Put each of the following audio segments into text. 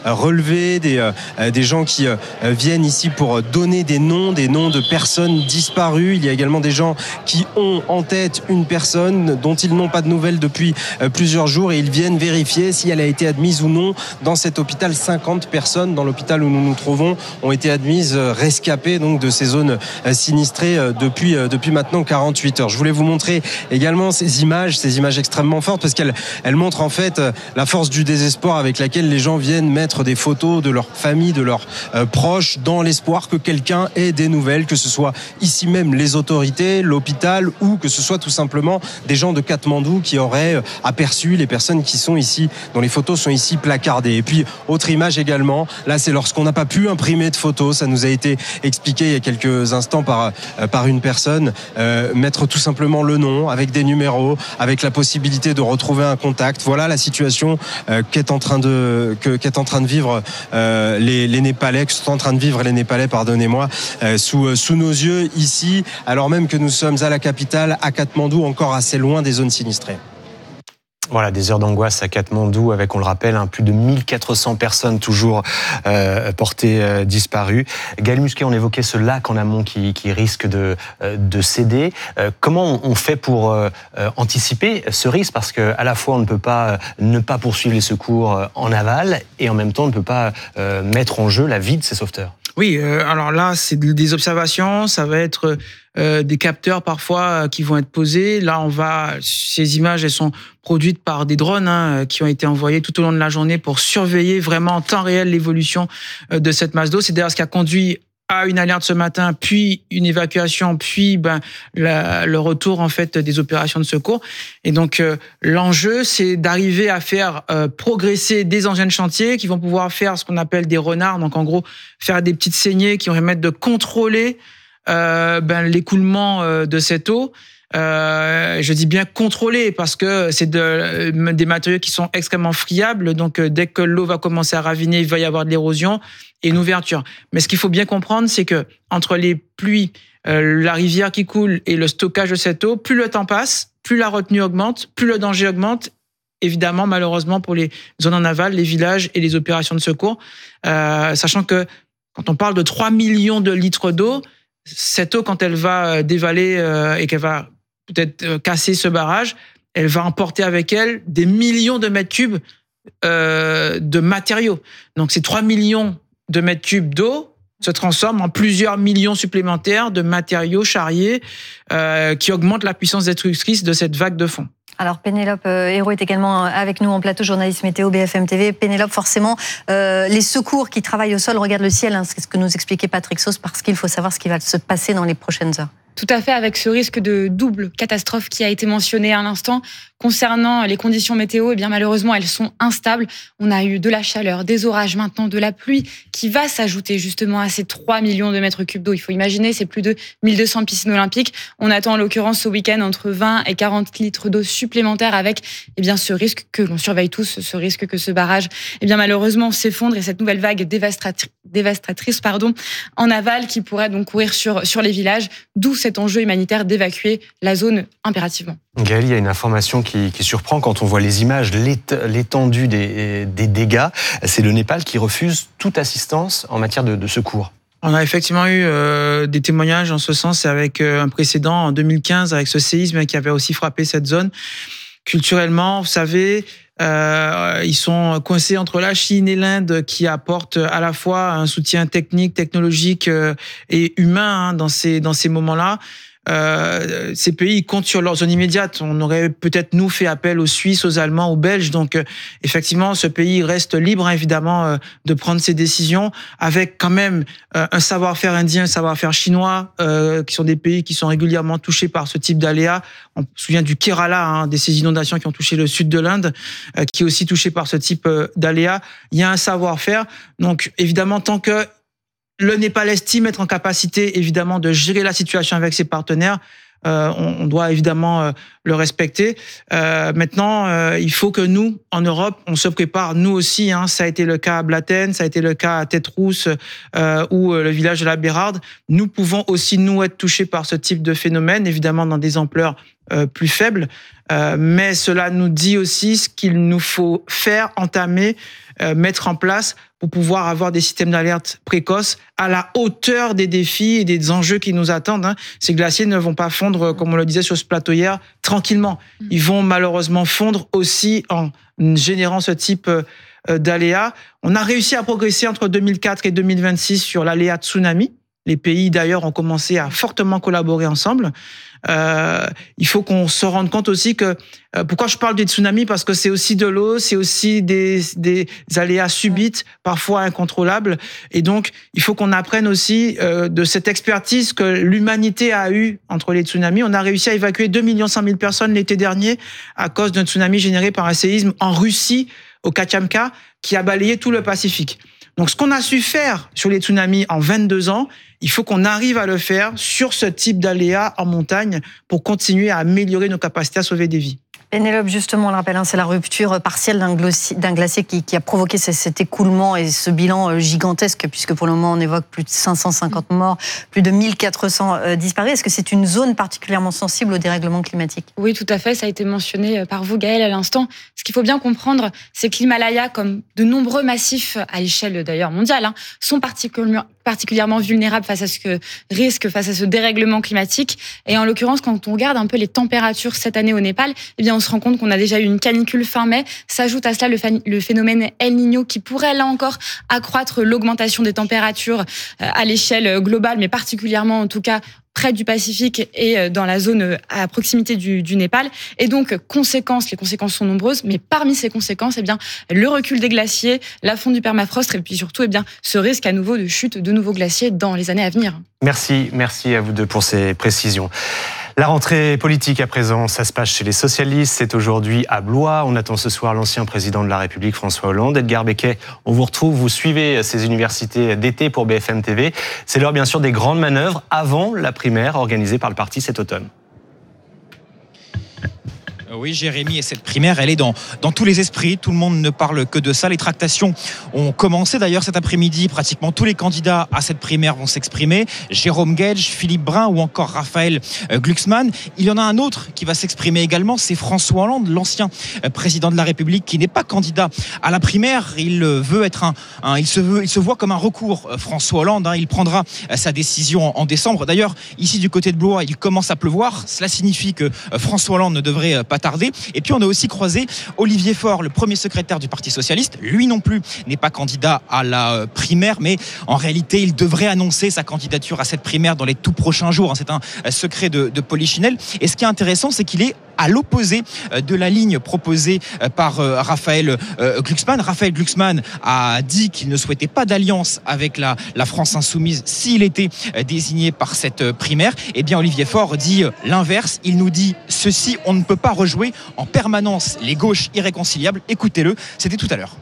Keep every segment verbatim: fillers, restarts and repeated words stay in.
relevés, des, euh, des gens qui euh, viennent ici pour donner des noms, des noms de personnes disparues. Il y a également des gens qui ont en tête une personne dont ils n'ont pas de nouvelles depuis euh, plusieurs jours et ils viennent vérifier si elle a été admise ou non dans cet hôpital. cinquante personnes dans l'hôpital où nous nous trouvons ont été admises euh, rescapées donc de ces zones euh, sinistrées euh, depuis, euh, depuis maintenant quarante-huit heures. Je voulais vous montrer également ces images, ces images extrêmement fortes parce qu'elles elles montrent en fait euh, la force du désespoir avec laquelle les gens viennent mettre des photos de leur famille, de leurs euh, proches dans l'espoir que quelqu'un ait des nouvelles, que ce soit ici même les autorités, l'hôpital ou que ce soit tout simplement des gens de Katmandou qui auraient aperçu les personnes qui sont ici, dont les photos sont ici placardées. Et puis, autre image également, là c'est lorsqu'on n'a pas pu imprimer de photos, ça nous a été expliqué il y a quelques instants par, euh, par une personne, euh, mettre tout simplement le nom avec des numéros, avec la possibilité de retrouver un contact. Voilà la situation euh, qu'est en train de, que, qu'est en train de vivre euh, les, les Népalais, que sont en train de vivre les Népalais, pardonnez-moi, euh, sous, sous nos yeux ici, alors même que nous sommes à la capitale, à Katmandou, encore assez loin des zones sinistrées. Voilà, des heures d'angoisse à Katmandou avec, on le rappelle, hein, plus de mille quatre cents personnes toujours euh, portées euh, disparues. Gaël Musquet, on évoquait ce lac en amont qui, qui risque de, euh, de céder. Euh, comment on fait pour euh, anticiper ce risque ? Parce qu'à la fois, on ne peut pas euh, ne pas poursuivre les secours en aval et en même temps, on ne peut pas euh, mettre en jeu la vie de ces sauveteurs. Oui, euh, alors là, c'est des observations, ça va être euh, des capteurs parfois euh, qui vont être posés. Là, on va, ces images, elles sont produites par des drones hein, qui ont été envoyés tout au long de la journée pour surveiller vraiment en temps réel l'évolution euh, de cette masse d'eau. C'est d'ailleurs ce qui a conduit à une alerte ce matin, puis une évacuation, puis ben la, le retour en fait des opérations de secours. Et donc euh, l'enjeu, c'est d'arriver à faire euh, progresser des engins de chantier qui vont pouvoir faire ce qu'on appelle des renards, donc en gros faire des petites saignées qui vont permettre de contrôler euh, ben l'écoulement euh, de cette eau. Euh, je dis bien contrôler parce que c'est de, des matériaux qui sont extrêmement friables. Donc, dès que l'eau va commencer à raviner, il va y avoir de l'érosion et une ouverture. Mais ce qu'il faut bien comprendre, c'est que entre les pluies, euh, la rivière qui coule et le stockage de cette eau, plus le temps passe, plus la retenue augmente, plus le danger augmente. Évidemment, malheureusement, pour les zones en aval, les villages et les opérations de secours, euh, sachant que quand on parle de trois millions de litres d'eau, cette eau, quand elle va dévaler euh, et qu'elle va peut-être casser ce barrage, elle va emporter avec elle des millions de mètres cubes euh, de matériaux. Donc ces trois millions de mètres cubes d'eau se transforment en plusieurs millions supplémentaires de matériaux charriés euh, qui augmentent la puissance destructrice de cette vague de fond. Alors Pénélope euh, Hérault est également avec nous en plateau, journaliste météo B F M T V. Pénélope, forcément, euh, les secours qui travaillent au sol regardent le ciel, hein, c'est ce que nous expliquait Patrick Sauce, parce qu'il faut savoir ce qui va se passer dans les prochaines heures. Tout à fait, avec ce risque de double catastrophe qui a été mentionné à l'instant. Concernant les conditions météo, eh bien malheureusement, elles sont instables. On a eu de la chaleur, des orages, maintenant de la pluie qui va s'ajouter justement à ces trois millions de mètres cubes d'eau. Il faut imaginer, c'est plus de mille deux cents piscines olympiques. On attend en l'occurrence ce week-end entre vingt et quarante litres d'eau supplémentaires avec eh bien ce risque que l'on surveille tous, ce risque que ce barrage eh bien malheureusement s'effondre et cette nouvelle vague dévastatri- dévastatrice pardon, en aval qui pourrait donc courir sur, sur les villages, d'où cet enjeu humanitaire d'évacuer la zone impérativement. Gaël, il y a une information qui, qui surprend quand on voit les images, l'étendue des, des dégâts. C'est le Népal qui refuse toute assistance en matière de, de secours. On a effectivement eu euh, des témoignages en ce sens avec euh, un précédent en deux mille quinze avec ce séisme qui avait aussi frappé cette zone. Culturellement, vous savez, euh, ils sont coincés entre la Chine et l'Inde qui apportent à la fois un soutien technique, technologique euh, et humain hein, dans ces dans ces moments-là. Euh, ces pays comptent sur leur zone immédiate. On aurait peut-être nous fait appel aux Suisses, aux Allemands, aux Belges. Donc euh, effectivement, ce pays reste libre hein, évidemment euh, de prendre ses décisions avec quand même euh, un savoir-faire indien, un savoir-faire chinois, euh, qui sont des pays qui sont régulièrement touchés par ce type d'aléas. On se souvient du Kerala, hein, de ces inondations qui ont touché le sud de l'Inde, euh, qui est aussi touché par ce type euh, d'aléas. Il y a un savoir-faire. Donc évidemment, tant que le Népal estime être en capacité, évidemment, de gérer la situation avec ses partenaires. Euh, on, on doit évidemment euh, le respecter. Euh, maintenant, euh, il faut que nous, en Europe, on se prépare, nous aussi. Hein, ça a été le cas à Blatten, ça a été le cas à Tête-Rousse euh, ou euh, le village de la Bérarde. Nous pouvons aussi, nous, être touchés par ce type de phénomène, évidemment dans des ampleurs euh, plus faibles. Euh, mais cela nous dit aussi ce qu'il nous faut faire, entamer, euh, mettre en place pour pouvoir avoir des systèmes d'alerte précoces à la hauteur des défis et des enjeux qui nous attendent. Hein. Ces glaciers ne vont pas fondre, comme on le disait sur ce plateau hier, tranquillement. Ils vont malheureusement fondre aussi en générant ce type d'aléas. On a réussi à progresser entre deux mille quatre et deux mille vingt-six sur l'aléa tsunami. Les pays, d'ailleurs, ont commencé à fortement collaborer ensemble. Euh, il faut qu'on se rende compte aussi que... Euh, pourquoi je parle des tsunamis ? Parce que c'est aussi de l'eau, c'est aussi des, des aléas subites, parfois incontrôlables. Et donc, il faut qu'on apprenne aussi euh, de cette expertise que l'humanité a eue entre les tsunamis. On a réussi à évacuer deux millions cent mille personnes l'été dernier à cause d'un tsunami généré par un séisme en Russie, au Kachamka, qui a balayé tout le Pacifique. Donc, ce qu'on a su faire sur les tsunamis en vingt-deux ans, il faut qu'on arrive à le faire sur ce type d'aléas en montagne pour continuer à améliorer nos capacités à sauver des vies. Pénélope, justement, on le rappelle, hein, c'est la rupture partielle d'un glacier, d'un glacier qui, qui a provoqué cet écoulement et ce bilan gigantesque, puisque pour le moment, on évoque plus de cinq cent cinquante morts, plus de mille quatre cents disparus. Est-ce que c'est une zone particulièrement sensible au dérèglement climatique ? Oui, tout à fait. Ça a été mentionné par vous, Gaëlle, à l'instant. Ce qu'il faut bien comprendre, c'est que l'Himalaya, comme de nombreux massifs à l'échelle d'ailleurs mondiale, hein, sont particulièrement particulièrement vulnérables face à ce risque, face à ce dérèglement climatique. Et en l'occurrence, quand on regarde un peu les températures cette année au Népal, eh bien, on se rend compte qu'on a déjà eu une canicule fin mai. S'ajoute à cela le phénomène El Niño qui pourrait, là encore, accroître l'augmentation des températures à l'échelle globale, mais particulièrement, en tout cas, près du Pacifique et dans la zone à proximité du, du Népal. Et donc, conséquences, les conséquences sont nombreuses, mais parmi ces conséquences, eh bien, le recul des glaciers, la fonte du permafrost, et puis surtout, eh bien, ce risque à nouveau de chute de nouveaux glaciers dans les années à venir. Merci, merci à vous deux pour ces précisions. La rentrée politique à présent, ça se passe chez les socialistes. C'est aujourd'hui à Blois. On attend ce soir l'ancien président de la République, François Hollande. Edgar Becquet, on vous retrouve. Vous suivez ces universités d'été pour B F M T V. C'est l'heure, bien sûr, des grandes manœuvres avant la primaire organisée par le parti cet automne. Oui, Jérémy, et cette primaire, elle est dans, dans tous les esprits. Tout le monde ne parle que de ça. Les tractations ont commencé d'ailleurs cet après-midi. Pratiquement tous les candidats à cette primaire vont s'exprimer. Jérôme Guedj, Philippe Brun ou encore Raphaël Glucksmann. Il y en a un autre qui va s'exprimer également, c'est François Hollande, l'ancien président de la République, qui n'est pas candidat à la primaire. Il veut être un, un il se veut, il se voit comme un recours, François Hollande. Hein. Il prendra sa décision en, en décembre. D'ailleurs, ici du côté de Blois, il commence à pleuvoir. Cela signifie que François Hollande ne devrait pas tarder. Et puis on a aussi croisé Olivier Faure, le premier secrétaire du Parti Socialiste. Lui non plus n'est pas candidat à la primaire, mais en réalité il devrait annoncer sa candidature à cette primaire dans les tout prochains jours. C'est un secret de, de Polichinelle. Et ce qui est intéressant, c'est qu'il est à l'opposé de la ligne proposée par Raphaël Glucksmann. Raphaël Glucksmann a dit qu'il ne souhaitait pas d'alliance avec la, la France insoumise s'il était désigné par cette primaire. Eh bien, Olivier Faure dit l'inverse. Il nous dit ceci, on ne peut pas rejouer en permanence les gauches irréconciliables. Écoutez-le, c'était tout à l'heure.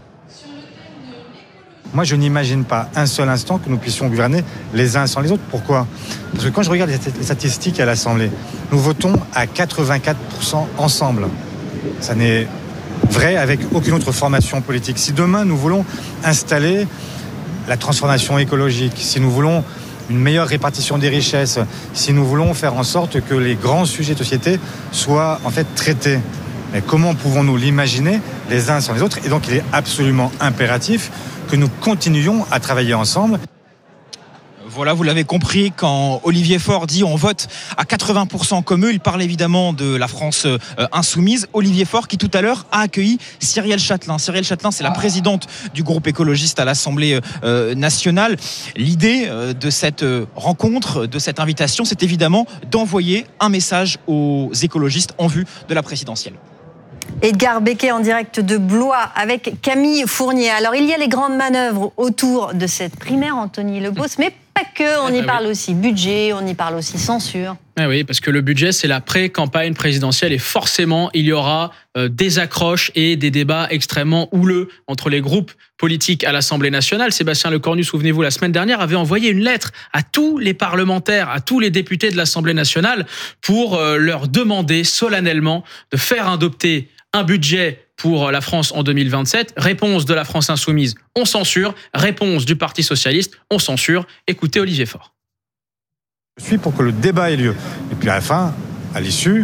Moi, je n'imagine pas un seul instant que nous puissions gouverner les uns sans les autres. Pourquoi ? Parce que quand je regarde les statistiques à l'Assemblée, nous votons à quatre-vingt-quatre pour cent ensemble. Ça n'est vrai avec aucune autre formation politique. Si demain, nous voulons installer la transformation écologique, si nous voulons une meilleure répartition des richesses, si nous voulons faire en sorte que les grands sujets de société soient en fait traités, mais comment pouvons-nous l'imaginer les uns sans les autres ? Et donc, il est absolument impératif que nous continuions à travailler ensemble. Voilà, vous l'avez compris, quand Olivier Faure dit on vote à quatre-vingts pour cent comme eux, il parle évidemment de la France euh, insoumise. Olivier Faure qui tout à l'heure a accueilli Cyrielle Châtelain. Cyrielle Châtelain, c'est la présidente du groupe écologiste à l'Assemblée euh, nationale. L'idée euh, de cette euh, rencontre, de cette invitation, c'est évidemment d'envoyer un message aux écologistes en vue de la présidentielle. Edgar Becquet en direct de Blois avec Camille Fournier. Alors, il y a les grandes manœuvres autour de cette primaire, Anthony Lebos, mais pas que. On y parle aussi budget, on y parle aussi censure. Ah oui, parce que le budget, c'est la pré-campagne présidentielle et forcément, il y aura euh, des accroches et des débats extrêmement houleux entre les groupes politiques à l'Assemblée nationale. Sébastien Lecornu, souvenez-vous, la semaine dernière, avait envoyé une lettre à tous les parlementaires, à tous les députés de l'Assemblée nationale pour euh, leur demander solennellement de faire adopter un budget pour la France en deux mille vingt-sept. Réponse de la France insoumise, on censure. Réponse du Parti socialiste, on censure. Écoutez Olivier Faure. Je suis pour que le débat ait lieu. Et puis à la fin, à l'issue,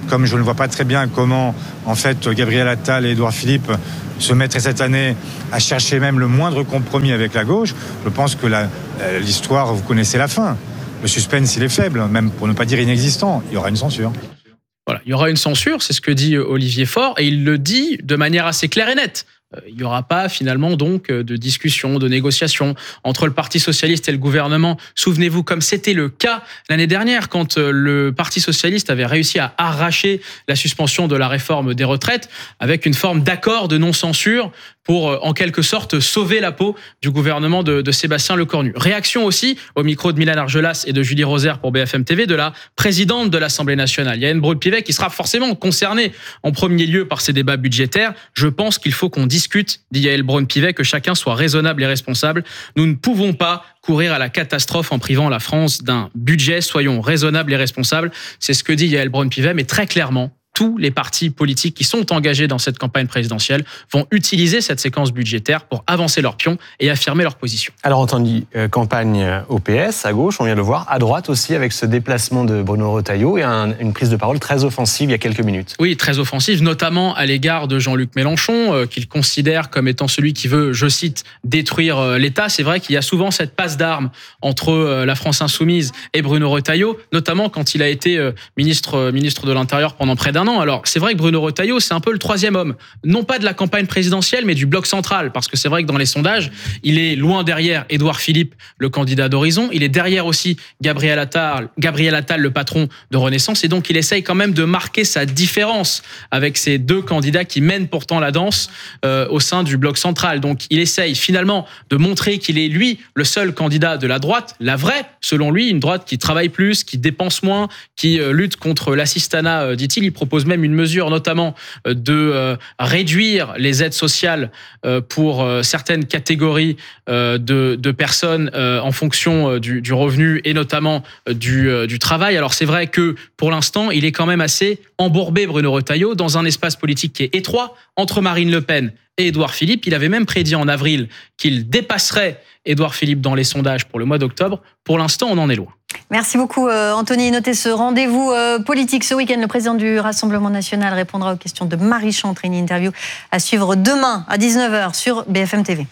comme je ne vois pas très bien comment, en fait, Gabriel Attal et Édouard Philippe se mettraient cette année à chercher même le moindre compromis avec la gauche, je pense que la, l'histoire, vous connaissez la fin. Le suspense, il est faible, même pour ne pas dire inexistant. Il y aura une censure. Voilà, il y aura une censure, c'est ce que dit Olivier Faure, et il le dit de manière assez claire et nette. Il n'y aura pas finalement donc de discussion, de négociation entre le Parti socialiste et le gouvernement. Souvenez-vous, comme c'était le cas l'année dernière, quand le Parti socialiste avait réussi à arracher la suspension de la réforme des retraites avec une forme d'accord de non-censure pour, en quelque sorte, sauver la peau du gouvernement de, de Sébastien Lecornu. Réaction aussi, au micro de Milan Argelas et de Julie Rosaire pour B F M T V, de la présidente de l'Assemblée nationale, Yael Braun-Pivet, qui sera forcément concernée en premier lieu par ces débats budgétaires. Je pense qu'il faut qu'on discute, dit Yael Braun-Pivet, que chacun soit raisonnable et responsable. Nous ne pouvons pas courir à la catastrophe en privant la France d'un budget. Soyons raisonnables et responsables. C'est ce que dit Yael Braun-Pivet, mais très clairement, tous les partis politiques qui sont engagés dans cette campagne présidentielle vont utiliser cette séquence budgétaire pour avancer leur pion et affirmer leur position. Alors, entendu, euh, campagne au P S, à gauche, on vient de le voir, à droite aussi, avec ce déplacement de Bruno Retailleau et un, une prise de parole très offensive il y a quelques minutes. Oui, très offensive, notamment à l'égard de Jean-Luc Mélenchon, euh, qu'il considère comme étant celui qui veut, je cite, détruire euh, l'État. C'est vrai qu'il y a souvent cette passe d'armes entre euh, la France insoumise et Bruno Retailleau, notamment quand il a été euh, ministre, euh, ministre de l'Intérieur pendant près d'un an. Alors, c'est vrai que Bruno Retailleau, c'est un peu le troisième homme. Non pas de la campagne présidentielle, mais du bloc central. Parce que c'est vrai que dans les sondages, il est loin derrière Édouard Philippe, le candidat d'Horizon. Il est derrière aussi Gabriel Attal, Gabriel Attal, le patron de Renaissance. Et donc, il essaye quand même de marquer sa différence avec ces deux candidats qui mènent pourtant la danse euh, au sein du bloc central. Donc, il essaye finalement de montrer qu'il est, lui, le seul candidat de la droite, la vraie, selon lui, une droite qui travaille plus, qui dépense moins, qui euh, lutte contre l'assistanat, euh, dit-il. Il propose même une mesure notamment de euh, réduire les aides sociales euh, pour euh, certaines catégories euh, de, de personnes euh, en fonction euh, du, du revenu et notamment euh, du, euh, du travail. Alors c'est vrai que pour l'instant, il est quand même assez embourbé, Bruno Retailleau, dans un espace politique qui est étroit entre Marine Le Pen et Édouard Philippe. Il avait même prédit en avril qu'il dépasserait Édouard Philippe dans les sondages pour le mois d'octobre. Pour l'instant, on en est loin. Merci beaucoup Anthony. Notez ce rendez-vous politique ce week-end. Le président du Rassemblement national répondra aux questions de Marie Chantre. Une interview à suivre demain à dix-neuf heures sur B F M T V.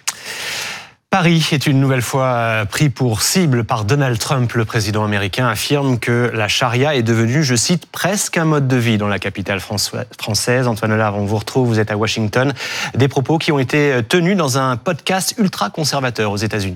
Paris est une nouvelle fois pris pour cible par Donald Trump. Le président américain affirme que la charia est devenue, je cite, presque un mode de vie dans la capitale française. Antoine Hollard, on vous retrouve, vous êtes à Washington. Des propos qui ont été tenus dans un podcast ultra-conservateur aux États-Unis.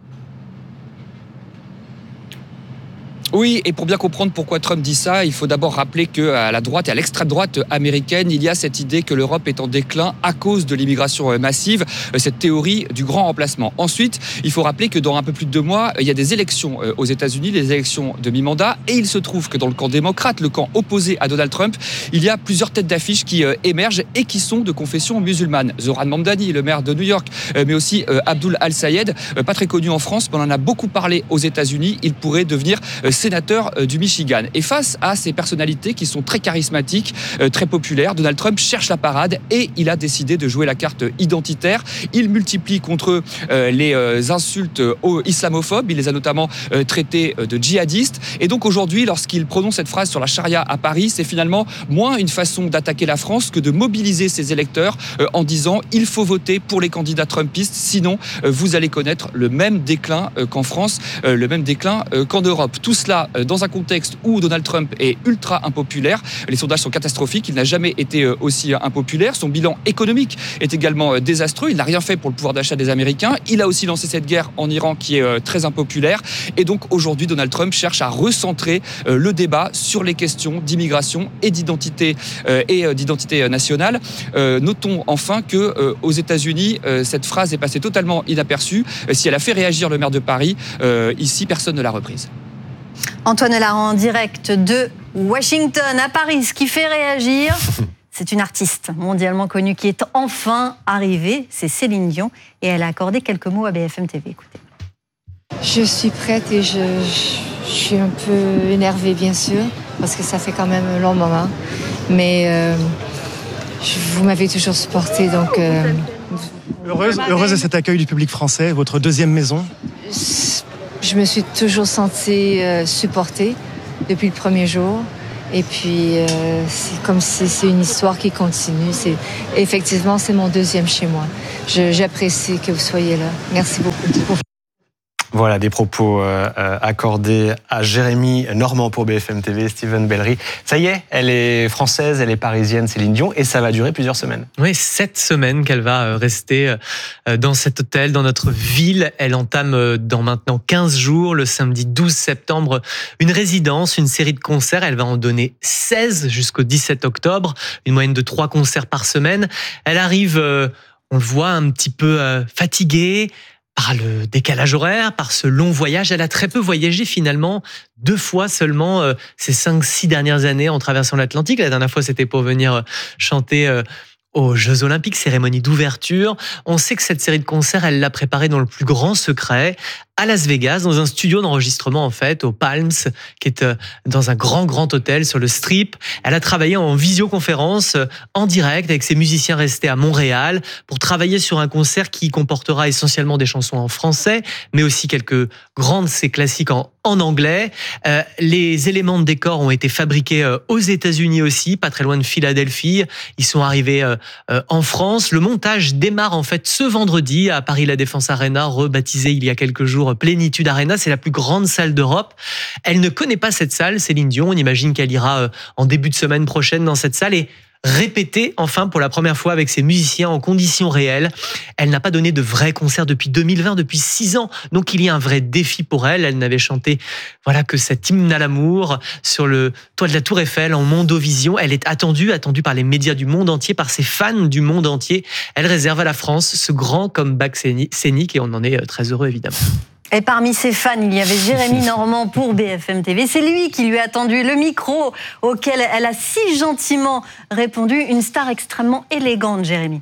Oui, et pour bien comprendre pourquoi Trump dit ça, il faut d'abord rappeler qu'à la droite et à l'extrême droite américaine, il y a cette idée que l'Europe est en déclin à cause de l'immigration massive, cette théorie du grand remplacement. Ensuite, il faut rappeler que dans un peu plus de deux mois, il y a des élections aux États-Unis, les élections de mi-mandat, et il se trouve que dans le camp démocrate, le camp opposé à Donald Trump, il y a plusieurs têtes d'affiche qui émergent et qui sont de confession musulmane. Zohran Mamdani, le maire de New York, mais aussi Abdul Al-Sayed, pas très connu en France, mais on en a beaucoup parlé aux États-Unis. Il pourrait devenir sénateur du Michigan. Et face à ces personnalités qui sont très charismatiques, très populaires, Donald Trump cherche la parade et il a décidé de jouer la carte identitaire. Il multiplie contre les insultes aux islamophobes. Il les a notamment traités de djihadistes. Et donc aujourd'hui, lorsqu'il prononce cette phrase sur la charia à Paris, c'est finalement moins une façon d'attaquer la France que de mobiliser ses électeurs en disant il faut voter pour les candidats trumpistes, sinon vous allez connaître le même déclin qu'en France, le même déclin qu'en Europe. Tout cela dans un contexte où Donald Trump est ultra impopulaire. Les sondages sont catastrophiques. Il n'a jamais été aussi impopulaire. Son bilan économique est également désastreux. Il n'a rien fait pour le pouvoir d'achat des Américains. Il a aussi lancé cette guerre en Iran qui est très impopulaire. Et donc aujourd'hui, Donald Trump cherche à recentrer le débat sur les questions d'immigration et d'identité et d'identité nationale. Notons enfin que aux États-Unis, cette phrase est passée totalement inaperçue. Si elle a fait réagir le maire de Paris, ici, personne ne l'a reprise. Antoine Hollard en direct de Washington à Paris. Ce qui fait réagir, c'est une artiste mondialement connue qui est enfin arrivée. C'est Céline Dion et elle a accordé quelques mots à B F M T V. Écoutez. Je suis prête et je, je suis un peu énervée, bien sûr, parce que ça fait quand même un long moment. Mais euh, je, vous m'avez toujours supportée, donc... Euh, heureuse, heureuse de cet accueil du public français, votre deuxième maison? Je me suis toujours sentie euh, supportée depuis le premier jour. Et puis, euh, c'est comme si c'est une histoire qui continue. C'est, effectivement, c'est mon deuxième chez moi. Je, j'apprécie que vous soyez là. Merci beaucoup. Voilà, des propos euh, accordés à Jérémy Normand pour B F M T V, Steven Bellery. Ça y est, elle est française, elle est parisienne, Céline Dion, et ça va durer plusieurs semaines. Oui, sept semaines qu'elle va rester dans cet hôtel, dans notre ville. Elle entame dans maintenant quinze jours, le samedi douze septembre, une résidence, une série de concerts. Elle va en donner seize jusqu'au dix-sept octobre, une moyenne de trois concerts par semaine. Elle arrive, on le voit, un petit peu fatiguée, par le décalage horaire, par ce long voyage. Elle a très peu voyagé finalement, deux fois seulement euh, ces cinq, six dernières années en traversant l'Atlantique. La dernière fois, c'était pour venir euh, chanter euh, aux Jeux Olympiques, cérémonie d'ouverture. On sait que cette série de concerts, elle l'a préparée dans le plus grand secret, à Las Vegas, dans un studio d'enregistrement en fait, au Palms, qui est dans un grand, grand hôtel sur le Strip. Elle a travaillé en visioconférence, en direct, avec ses musiciens restés à Montréal, pour travailler sur un concert qui comportera essentiellement des chansons en français, mais aussi quelques grandes, ces classiques en, en anglais. Euh, les éléments de décor ont été fabriqués euh, aux États-Unis aussi, pas très loin de Philadelphie. Ils sont arrivés euh, euh, en France. Le montage démarre en fait ce vendredi à Paris La Défense Arena, rebaptisé il y a quelques jours Plénitude Arena, c'est la plus grande salle d'Europe. Elle ne connaît pas cette salle, Céline Dion. On imagine qu'elle ira en début de semaine prochaine dans cette salle et répéter enfin pour la première fois avec ses musiciens en conditions réelles. Elle n'a pas donné de vrais concerts depuis deux mille vingt, depuis six ans. Donc il y a un vrai défi pour elle. Elle n'avait chanté voilà que cet hymne à l'amour sur le toit de la Tour Eiffel en Mondovision. Elle est attendue, attendue par les médias du monde entier, par ses fans du monde entier. Elle réserve à la France ce grand comeback scénique et on en est très heureux évidemment. Et parmi ses fans, il y avait Jérémy Normand pour B F M T V. C'est lui qui lui a tendu le micro auquel elle a si gentiment répondu. Une star extrêmement élégante, Jérémy.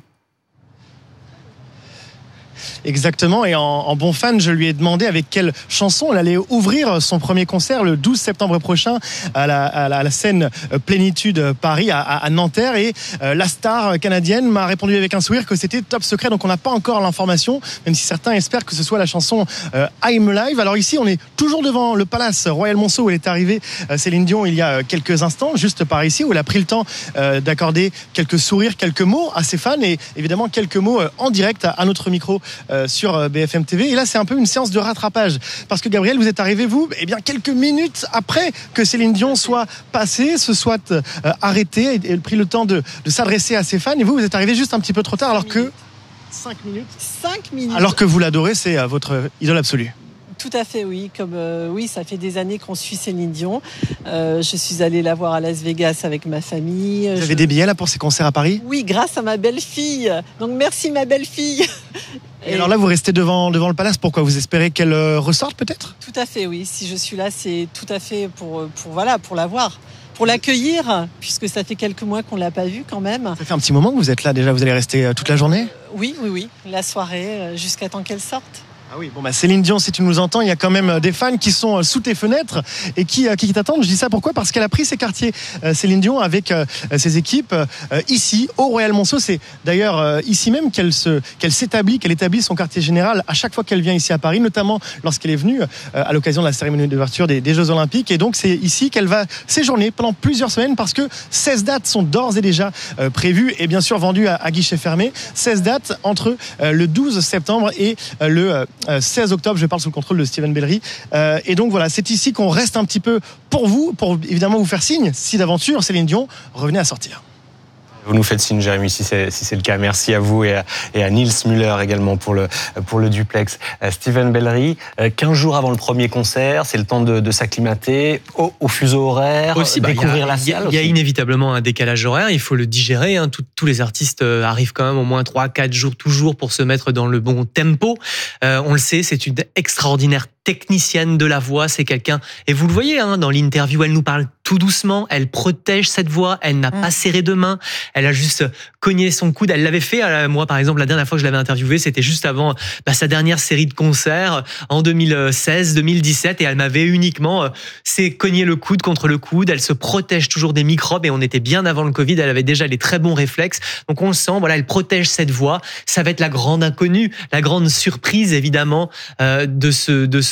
Exactement, et en, en bon fan, je lui ai demandé avec quelle chanson elle allait ouvrir son premier concert le douze septembre prochain à la, à la, à la scène Plénitude Paris à, à Nanterre, et euh, la star canadienne m'a répondu avec un sourire que c'était top secret, donc on n'a pas encore l'information, même si certains espèrent que ce soit la chanson euh, I'm Alive. Alors ici, on est toujours devant le Palace Royal Monceau où elle est arrivée, euh, Céline Dion, il y a quelques instants, juste par ici, où elle a pris le temps euh, d'accorder quelques sourires, quelques mots à ses fans, et évidemment quelques mots euh, en direct à, à notre micro Euh, sur B F M T V. Et là, c'est un peu une séance de rattrapage. Parce que Gabriel, vous êtes arrivé, vous, eh bien, quelques minutes après que Céline Dion soit passée, se soit euh, arrêtée et, et pris le temps de, de s'adresser à ses fans. Et vous, vous êtes arrivé juste un petit peu trop tard, alors que... cinq minutes. cinq minutes. Alors que vous l'adorez, c'est euh, votre idole absolue. Tout à fait, oui. Comme euh, oui, ça fait des années qu'on suit Céline Dion. Euh, je suis allée la voir à Las Vegas avec ma famille. Vous je... avez des billets là pour ces concerts à Paris ? Oui, grâce à ma belle-fille. Donc merci ma belle-fille. Et, Et alors là, vous restez devant, devant le Palace. Pourquoi ? Vous espérez qu'elle euh, ressorte peut-être ? Tout à fait, oui. Si je suis là, c'est tout à fait pour, pour, voilà, pour la voir. Pour l'accueillir, puisque ça fait quelques mois qu'on ne l'a pas vue quand même. Ça fait un petit moment que vous êtes là déjà. Vous allez rester toute la journée ? euh, Oui, oui, oui. La soirée, jusqu'à temps qu'elle sorte. Ah oui, bon bah Céline Dion, si tu nous entends, il y a quand même des fans qui sont sous tes fenêtres et qui, qui t'attendent. Je dis ça pourquoi ? Parce qu'elle a pris ses quartiers, euh, Céline Dion, avec euh, ses équipes euh, ici, au Royal Monceau. C'est d'ailleurs euh, ici même qu'elle, se, qu'elle s'établit, qu'elle établit son quartier général à chaque fois qu'elle vient ici à Paris, notamment lorsqu'elle est venue euh, à l'occasion de la cérémonie d'ouverture des, des Jeux Olympiques. Et donc c'est ici qu'elle va séjourner pendant plusieurs semaines, parce que seize dates sont d'ores et déjà euh, prévues et bien sûr vendues à, à guichet fermé. seize dates entre euh, le douze septembre et euh, le euh, seize octobre. Je parle sous le contrôle de Steven Bellery. Euh, et donc voilà, c'est ici qu'on reste un petit peu pour vous, pour évidemment vous faire signe si d'aventure Céline Dion revenait à sortir. Vous nous faites signe, Jérémy, si c'est, si c'est le cas. Merci à vous et à, et à Niels Müller également pour le, pour le duplex. Euh, Steven Bellery, euh, quinze jours avant le premier concert, c'est le temps de, de s'acclimater au, au fuseau horaire, aussi, bah, découvrir y a, la salle. Il y a inévitablement un décalage horaire, il faut le digérer. Hein. Tout, tous les artistes arrivent quand même au moins trois quatre jours toujours pour se mettre dans le bon tempo. Euh, on le sait, c'est une extraordinaire technicienne de la voix, c'est quelqu'un, et vous le voyez hein, dans l'interview, elle nous parle tout doucement, elle protège cette voix, elle n'a mmh. pas serré de main, elle a juste cogné son coude, elle l'avait fait, euh, moi par exemple la dernière fois que je l'avais interviewée, c'était juste avant bah, sa dernière série de concerts en deux mille seize deux mille dix-sept, et elle m'avait uniquement euh, c'est cogné le coude contre le coude, elle se protège toujours des microbes, et on était bien avant le Covid, elle avait déjà les très bons réflexes, donc on le sent, voilà, elle protège cette voix, ça va être la grande inconnue, la grande surprise évidemment euh, de ce, de ce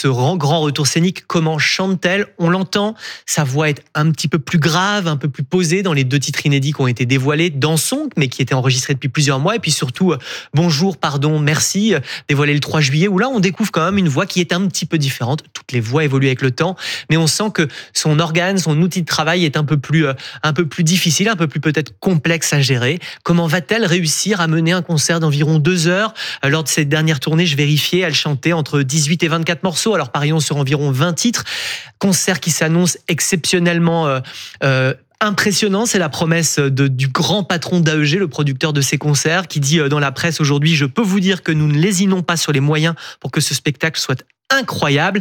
ce grand retour scénique. Comment chante-t-elle ? On l'entend, sa voix est un petit peu plus grave, un peu plus posée dans les deux titres inédits qui ont été dévoilés. Dansons, mais qui étaient enregistrés depuis plusieurs mois. Et puis surtout, Bonjour, pardon, merci, dévoilé le trois juillet, où là, on découvre quand même une voix qui est un petit peu différente. Toutes les voix évoluent avec le temps, mais on sent que son organe, son outil de travail est un peu plus, un peu plus difficile, un peu plus peut-être complexe à gérer. Comment va-t-elle réussir à mener un concert d'environ deux heures ? Lors de cette dernière tournée, je vérifiais, elle chantait entre dix-huit et vingt-quatre morceaux, alors parions sur environ vingt titres. Concert qui s'annonce exceptionnellement euh, euh, impressionnant, c'est la promesse de, du grand patron d'A E G, le producteur de ces concerts, qui dit dans la presse aujourd'hui « Je peux vous dire que nous ne lésinons pas sur les moyens pour que ce spectacle soit incroyable ».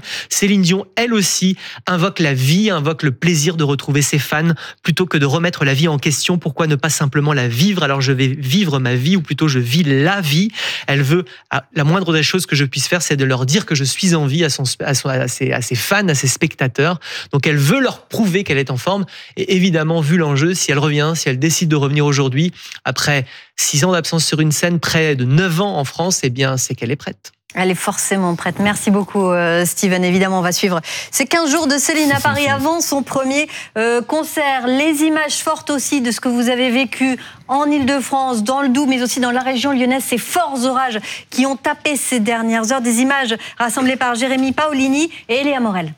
Céline Dion, elle aussi, invoque la vie, invoque le plaisir de retrouver ses fans, plutôt que de remettre la vie en question. Pourquoi ne pas simplement la vivre ? Alors je vais vivre ma vie, ou plutôt je vis la vie. Elle veut, la moindre des choses que je puisse faire, c'est de leur dire que je suis en vie à, son, à, son, à, ses, à ses fans, à ses spectateurs. Donc elle veut leur prouver qu'elle est en forme. Et évidemment, vu l'enjeu, si elle revient, si elle décide de revenir aujourd'hui, après six ans d'absence sur une scène, près de neuf ans en France, eh bien, c'est qu'elle est prête. Elle est forcément prête. Merci beaucoup, euh, Steven. Évidemment, on va suivre ces quinze jours de Céline à Paris avant son premier euh, concert. Les images fortes aussi de ce que vous avez vécu en Ile-de-France, dans le Doubs, mais aussi dans la région lyonnaise. Ces forts orages qui ont tapé ces dernières heures. Des images rassemblées par Jérémy Paolini et Eléa Morel.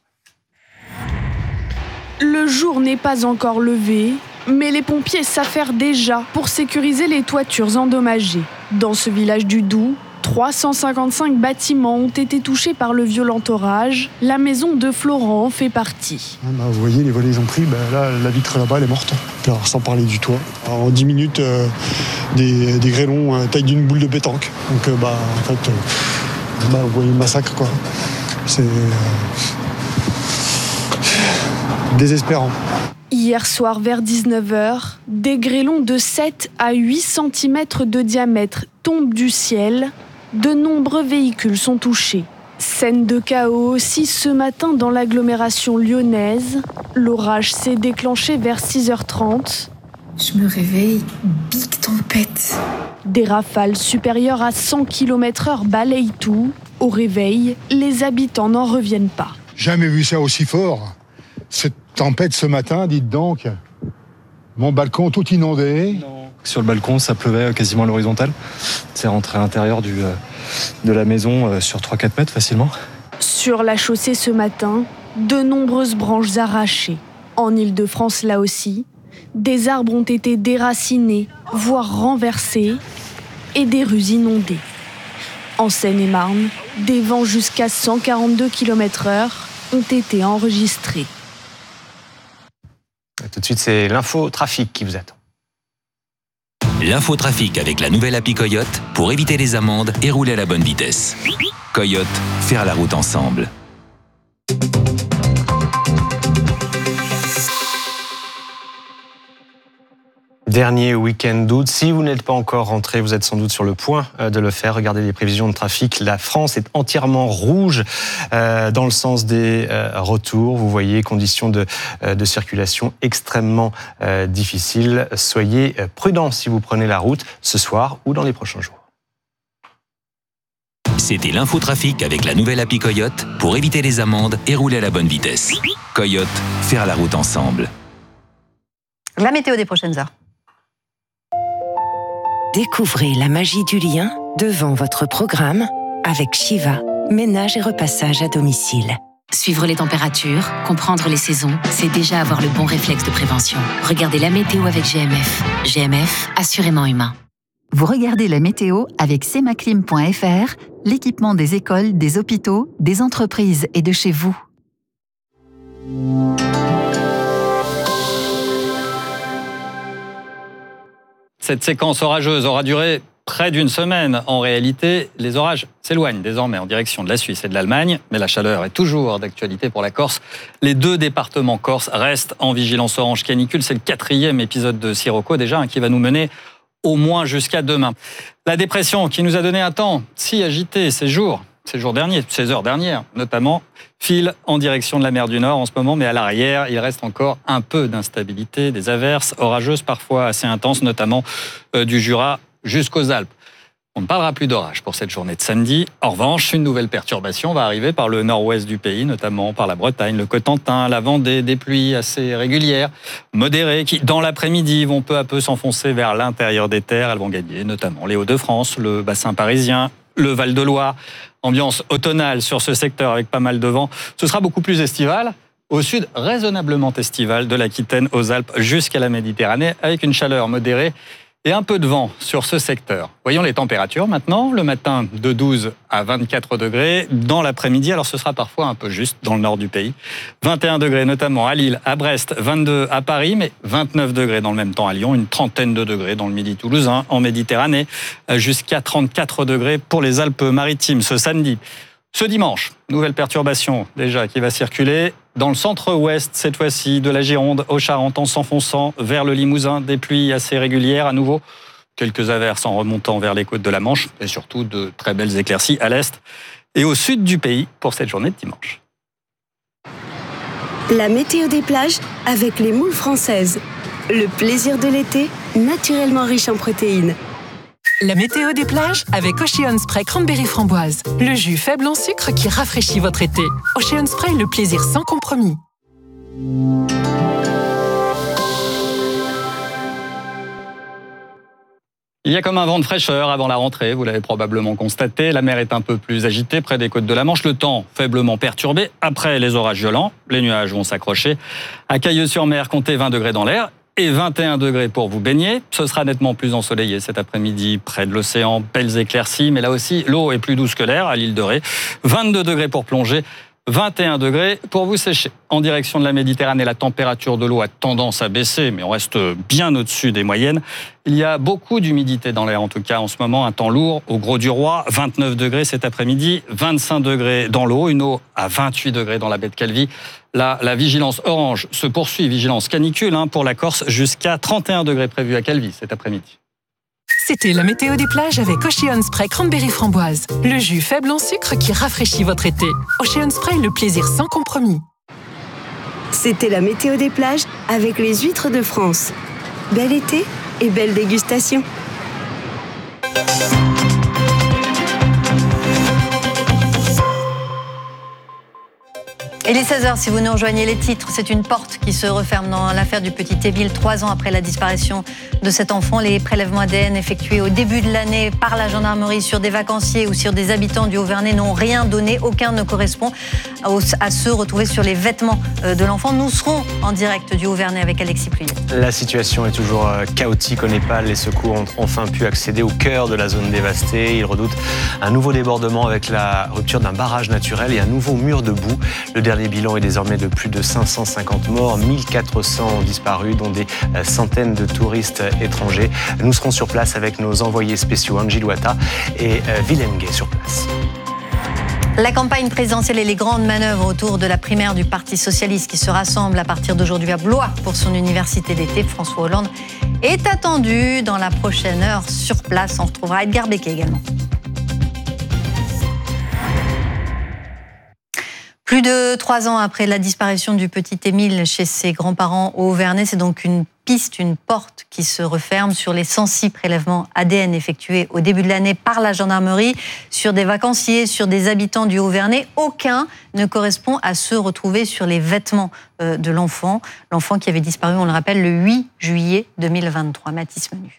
Le jour n'est pas encore levé, mais les pompiers s'affairent déjà pour sécuriser les toitures endommagées. Dans ce village du Doubs, trois cent cinquante-cinq bâtiments ont été touchés par le violent orage. La maison de Florent en fait partie. Ah bah vous voyez, les volets ils ont pris, bah là, la vitre là-bas elle est morte. Alors, sans parler du toit. Alors, en dix minutes, euh, des, des grêlons euh, taille d'une boule de pétanque. Donc euh, bah, en fait, euh, bah, vous voyez le massacre quoi. C'est euh, désespérant. Hier soir vers dix-neuf heures, des grêlons de sept à huit centimètres de diamètre tombent du ciel. De nombreux véhicules sont touchés. Scène de chaos aussi ce matin dans l'agglomération lyonnaise. L'orage s'est déclenché vers six heures trente. Je me réveille, big tempête. Des rafales supérieures à cent kilomètres heure balayent tout. Au réveil, les habitants n'en reviennent pas. Jamais vu ça aussi fort. Cette tempête ce matin, dites donc. Mon balcon tout inondé. Non. Sur le balcon, ça pleuvait quasiment à l'horizontale. C'est rentré à l'intérieur du, euh, de la maison euh, sur trois à quatre mètres facilement. Sur la chaussée ce matin, de nombreuses branches arrachées. En Ile-de-France, là aussi, des arbres ont été déracinés, voire renversés, et des rues inondées. En Seine-et-Marne, des vents jusqu'à cent quarante-deux kilomètres heure ont été enregistrés. Tout de suite, c'est l'infotrafic qui vous attend. L'infotrafic avec la nouvelle appli Coyote pour éviter les amendes et rouler à la bonne vitesse. Coyote, faire la route ensemble. Dernier week-end d'août. Si vous n'êtes pas encore rentré, vous êtes sans doute sur le point de le faire. Regardez les prévisions de trafic. La France est entièrement rouge euh, dans le sens des euh, retours. Vous voyez, conditions de, euh, de circulation extrêmement euh, difficiles. Soyez prudents si vous prenez la route ce soir ou dans les prochains jours. C'était l'infotrafic avec la nouvelle appli Coyote pour éviter les amendes et rouler à la bonne vitesse. Coyote, faire la route ensemble. La météo des prochaines heures. Découvrez la magie du lien devant votre programme avec Shiva, ménage et repassage à domicile. Suivre les températures, comprendre les saisons, c'est déjà avoir le bon réflexe de prévention. Regardez la météo avec G M F. G M F, assurément humain. Vous regardez la météo avec semaclim point f r, l'équipement des écoles, des hôpitaux, des entreprises et de chez vous. Cette séquence orageuse aura duré près d'une semaine. En réalité, les orages s'éloignent désormais en direction de la Suisse et de l'Allemagne, mais la chaleur est toujours d'actualité pour la Corse. Les deux départements corses restent en vigilance orange canicule. C'est le quatrième épisode de Sirocco déjà, hein, qui va nous mener au moins jusqu'à demain. La dépression qui nous a donné un temps si agité ces jours, ces jours derniers, ces heures dernières notamment, file en direction de la mer du Nord en ce moment, mais à l'arrière, il reste encore un peu d'instabilité, des averses orageuses parfois assez intenses, notamment euh, du Jura jusqu'aux Alpes. On ne parlera plus d'orage pour cette journée de samedi. En revanche, une nouvelle perturbation va arriver par le nord-ouest du pays, notamment par la Bretagne, le Cotentin, la Vendée, des pluies assez régulières, modérées, qui, dans l'après-midi, vont peu à peu s'enfoncer vers l'intérieur des terres. Elles vont gagner notamment les Hauts-de-France, le bassin parisien, le Val-de-Loire. Ambiance automnale sur ce secteur avec pas mal de vent. Ce sera beaucoup plus estival. Au sud, raisonnablement estival, de l'Aquitaine aux Alpes jusqu'à la Méditerranée, avec une chaleur modérée et un peu de vent sur ce secteur. Voyons les températures maintenant. Le matin, de douze à vingt-quatre degrés. Dans l'après-midi, alors ce sera parfois un peu juste dans le nord du pays. vingt et un degrés notamment à Lille, à Brest, vingt-deux à Paris, mais vingt-neuf degrés dans le même temps à Lyon, une trentaine de degrés dans le midi toulousain, en Méditerranée, jusqu'à trente-quatre degrés pour les Alpes-Maritimes ce samedi. Ce dimanche, nouvelle perturbation déjà qui va circuler dans le centre-ouest, cette fois-ci, de la Gironde aux Charentes, en s'enfonçant vers le Limousin. Des pluies assez régulières à nouveau, quelques averses en remontant vers les côtes de la Manche et surtout de très belles éclaircies à l'est et au sud du pays pour cette journée de dimanche. La météo des plages avec les moules françaises. Le plaisir de l'été, naturellement riche en protéines. La météo des plages avec Ocean Spray Cranberry Framboise. Le jus faible en sucre qui rafraîchit votre été. Ocean Spray, le plaisir sans compromis. Il y a comme un vent de fraîcheur avant la rentrée, vous l'avez probablement constaté. La mer est un peu plus agitée près des côtes de la Manche. Le temps faiblement perturbé. Après les orages violents, les nuages vont s'accrocher. À Cailleux-sur-Mer, comptez vingt degrés dans l'air. Et vingt et un degrés pour vous baigner. Ce sera nettement plus ensoleillé cet après-midi près de l'océan. Belles éclaircies, mais là aussi, l'eau est plus douce que l'air à l'île de Ré. vingt-deux degrés pour plonger, vingt et un degrés pour vous sécher. En direction de la Méditerranée, la température de l'eau a tendance à baisser, mais on reste bien au-dessus des moyennes. Il y a beaucoup d'humidité dans l'air, en tout cas en ce moment. Un temps lourd au Gros du Roi, vingt-neuf degrés cet après-midi, vingt-cinq degrés dans l'eau, une eau à vingt-huit degrés dans la baie de Calvi. Là, la vigilance orange se poursuit, vigilance canicule hein, pour la Corse, jusqu'à trente et un degrés prévus à Calvi cet après-midi. C'était la météo des plages avec Ocean Spray Cranberry Framboise. Le jus faible en sucre qui rafraîchit votre été. Ocean Spray, le plaisir sans compromis. C'était la météo des plages avec les huîtres de France. Bel été et belle dégustation. Il est seize heures, si vous nous rejoignez les titres, c'est une porte qui se referme dans l'affaire du petit Émile. Trois ans après la disparition de cet enfant, les prélèvements A D N effectués au début de l'année par la gendarmerie sur des vacanciers ou sur des habitants du Haut-Vernay n'ont rien donné. Aucun ne correspond à ceux retrouvés sur les vêtements de l'enfant. Nous serons en direct du Haut-Vernay avec Alexis Pluy. La situation est toujours chaotique au Népal. Les secours ont enfin pu accéder au cœur de la zone dévastée. Ils redoutent un nouveau débordement avec la rupture d'un barrage naturel et un nouveau mur de boue. Le dernier bilan est désormais de plus de cinq cent cinquante morts, mille quatre cents disparus, dont des centaines de touristes étrangers. Nous serons sur place avec nos envoyés spéciaux Angie Louata et Willem Gay sur place. La campagne présidentielle et les grandes manœuvres autour de la primaire du Parti socialiste qui se rassemble à partir d'aujourd'hui à Blois pour son université d'été. François Hollande est attendu dans la prochaine heure sur place. On retrouvera Edgar Becquet également. Plus de trois ans après la disparition du petit Émile chez ses grands-parents au Haut-Vernay, c'est donc une piste, une porte qui se referme sur les cent six prélèvements A D N effectués au début de l'année par la gendarmerie sur des vacanciers, sur des habitants du Haut-Vernay. Aucun ne correspond à ceux retrouvés sur les vêtements de l'enfant. L'enfant qui avait disparu, on le rappelle, le huit juillet deux mille vingt-trois. Mathis Menu.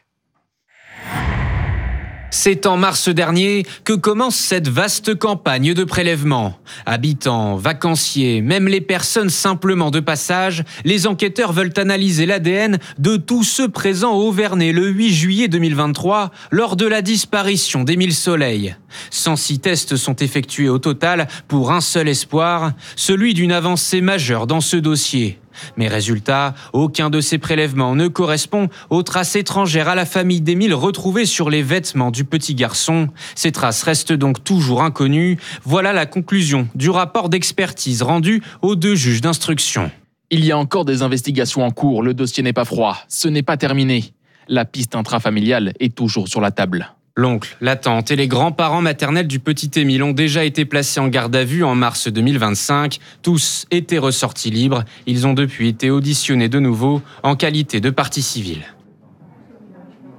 C'est en mars dernier que commence cette vaste campagne de prélèvement. Habitants, vacanciers, même les personnes simplement de passage, les enquêteurs veulent analyser l'A D N de tous ceux présents au Haut-Vernay le huit juillet deux mille vingt-trois lors de la disparition d'Émile Soleil. cent six tests sont effectués au total pour un seul espoir, celui d'une avancée majeure dans ce dossier. Mais résultat, aucun de ces prélèvements ne correspond aux traces étrangères à la famille d'Émile retrouvées sur les vêtements du petit garçon. Ces traces restent donc toujours inconnues. Voilà la conclusion du rapport d'expertise rendu aux deux juges d'instruction. Il y a encore des investigations en cours, le dossier n'est pas froid, ce n'est pas terminé. La piste intrafamiliale est toujours sur la table. L'oncle, la tante et les grands-parents maternels du petit Émile ont déjà été placés en garde à vue en mars deux mille vingt-cinq. Tous étaient ressortis libres. Ils ont depuis été auditionnés de nouveau en qualité de partie civile.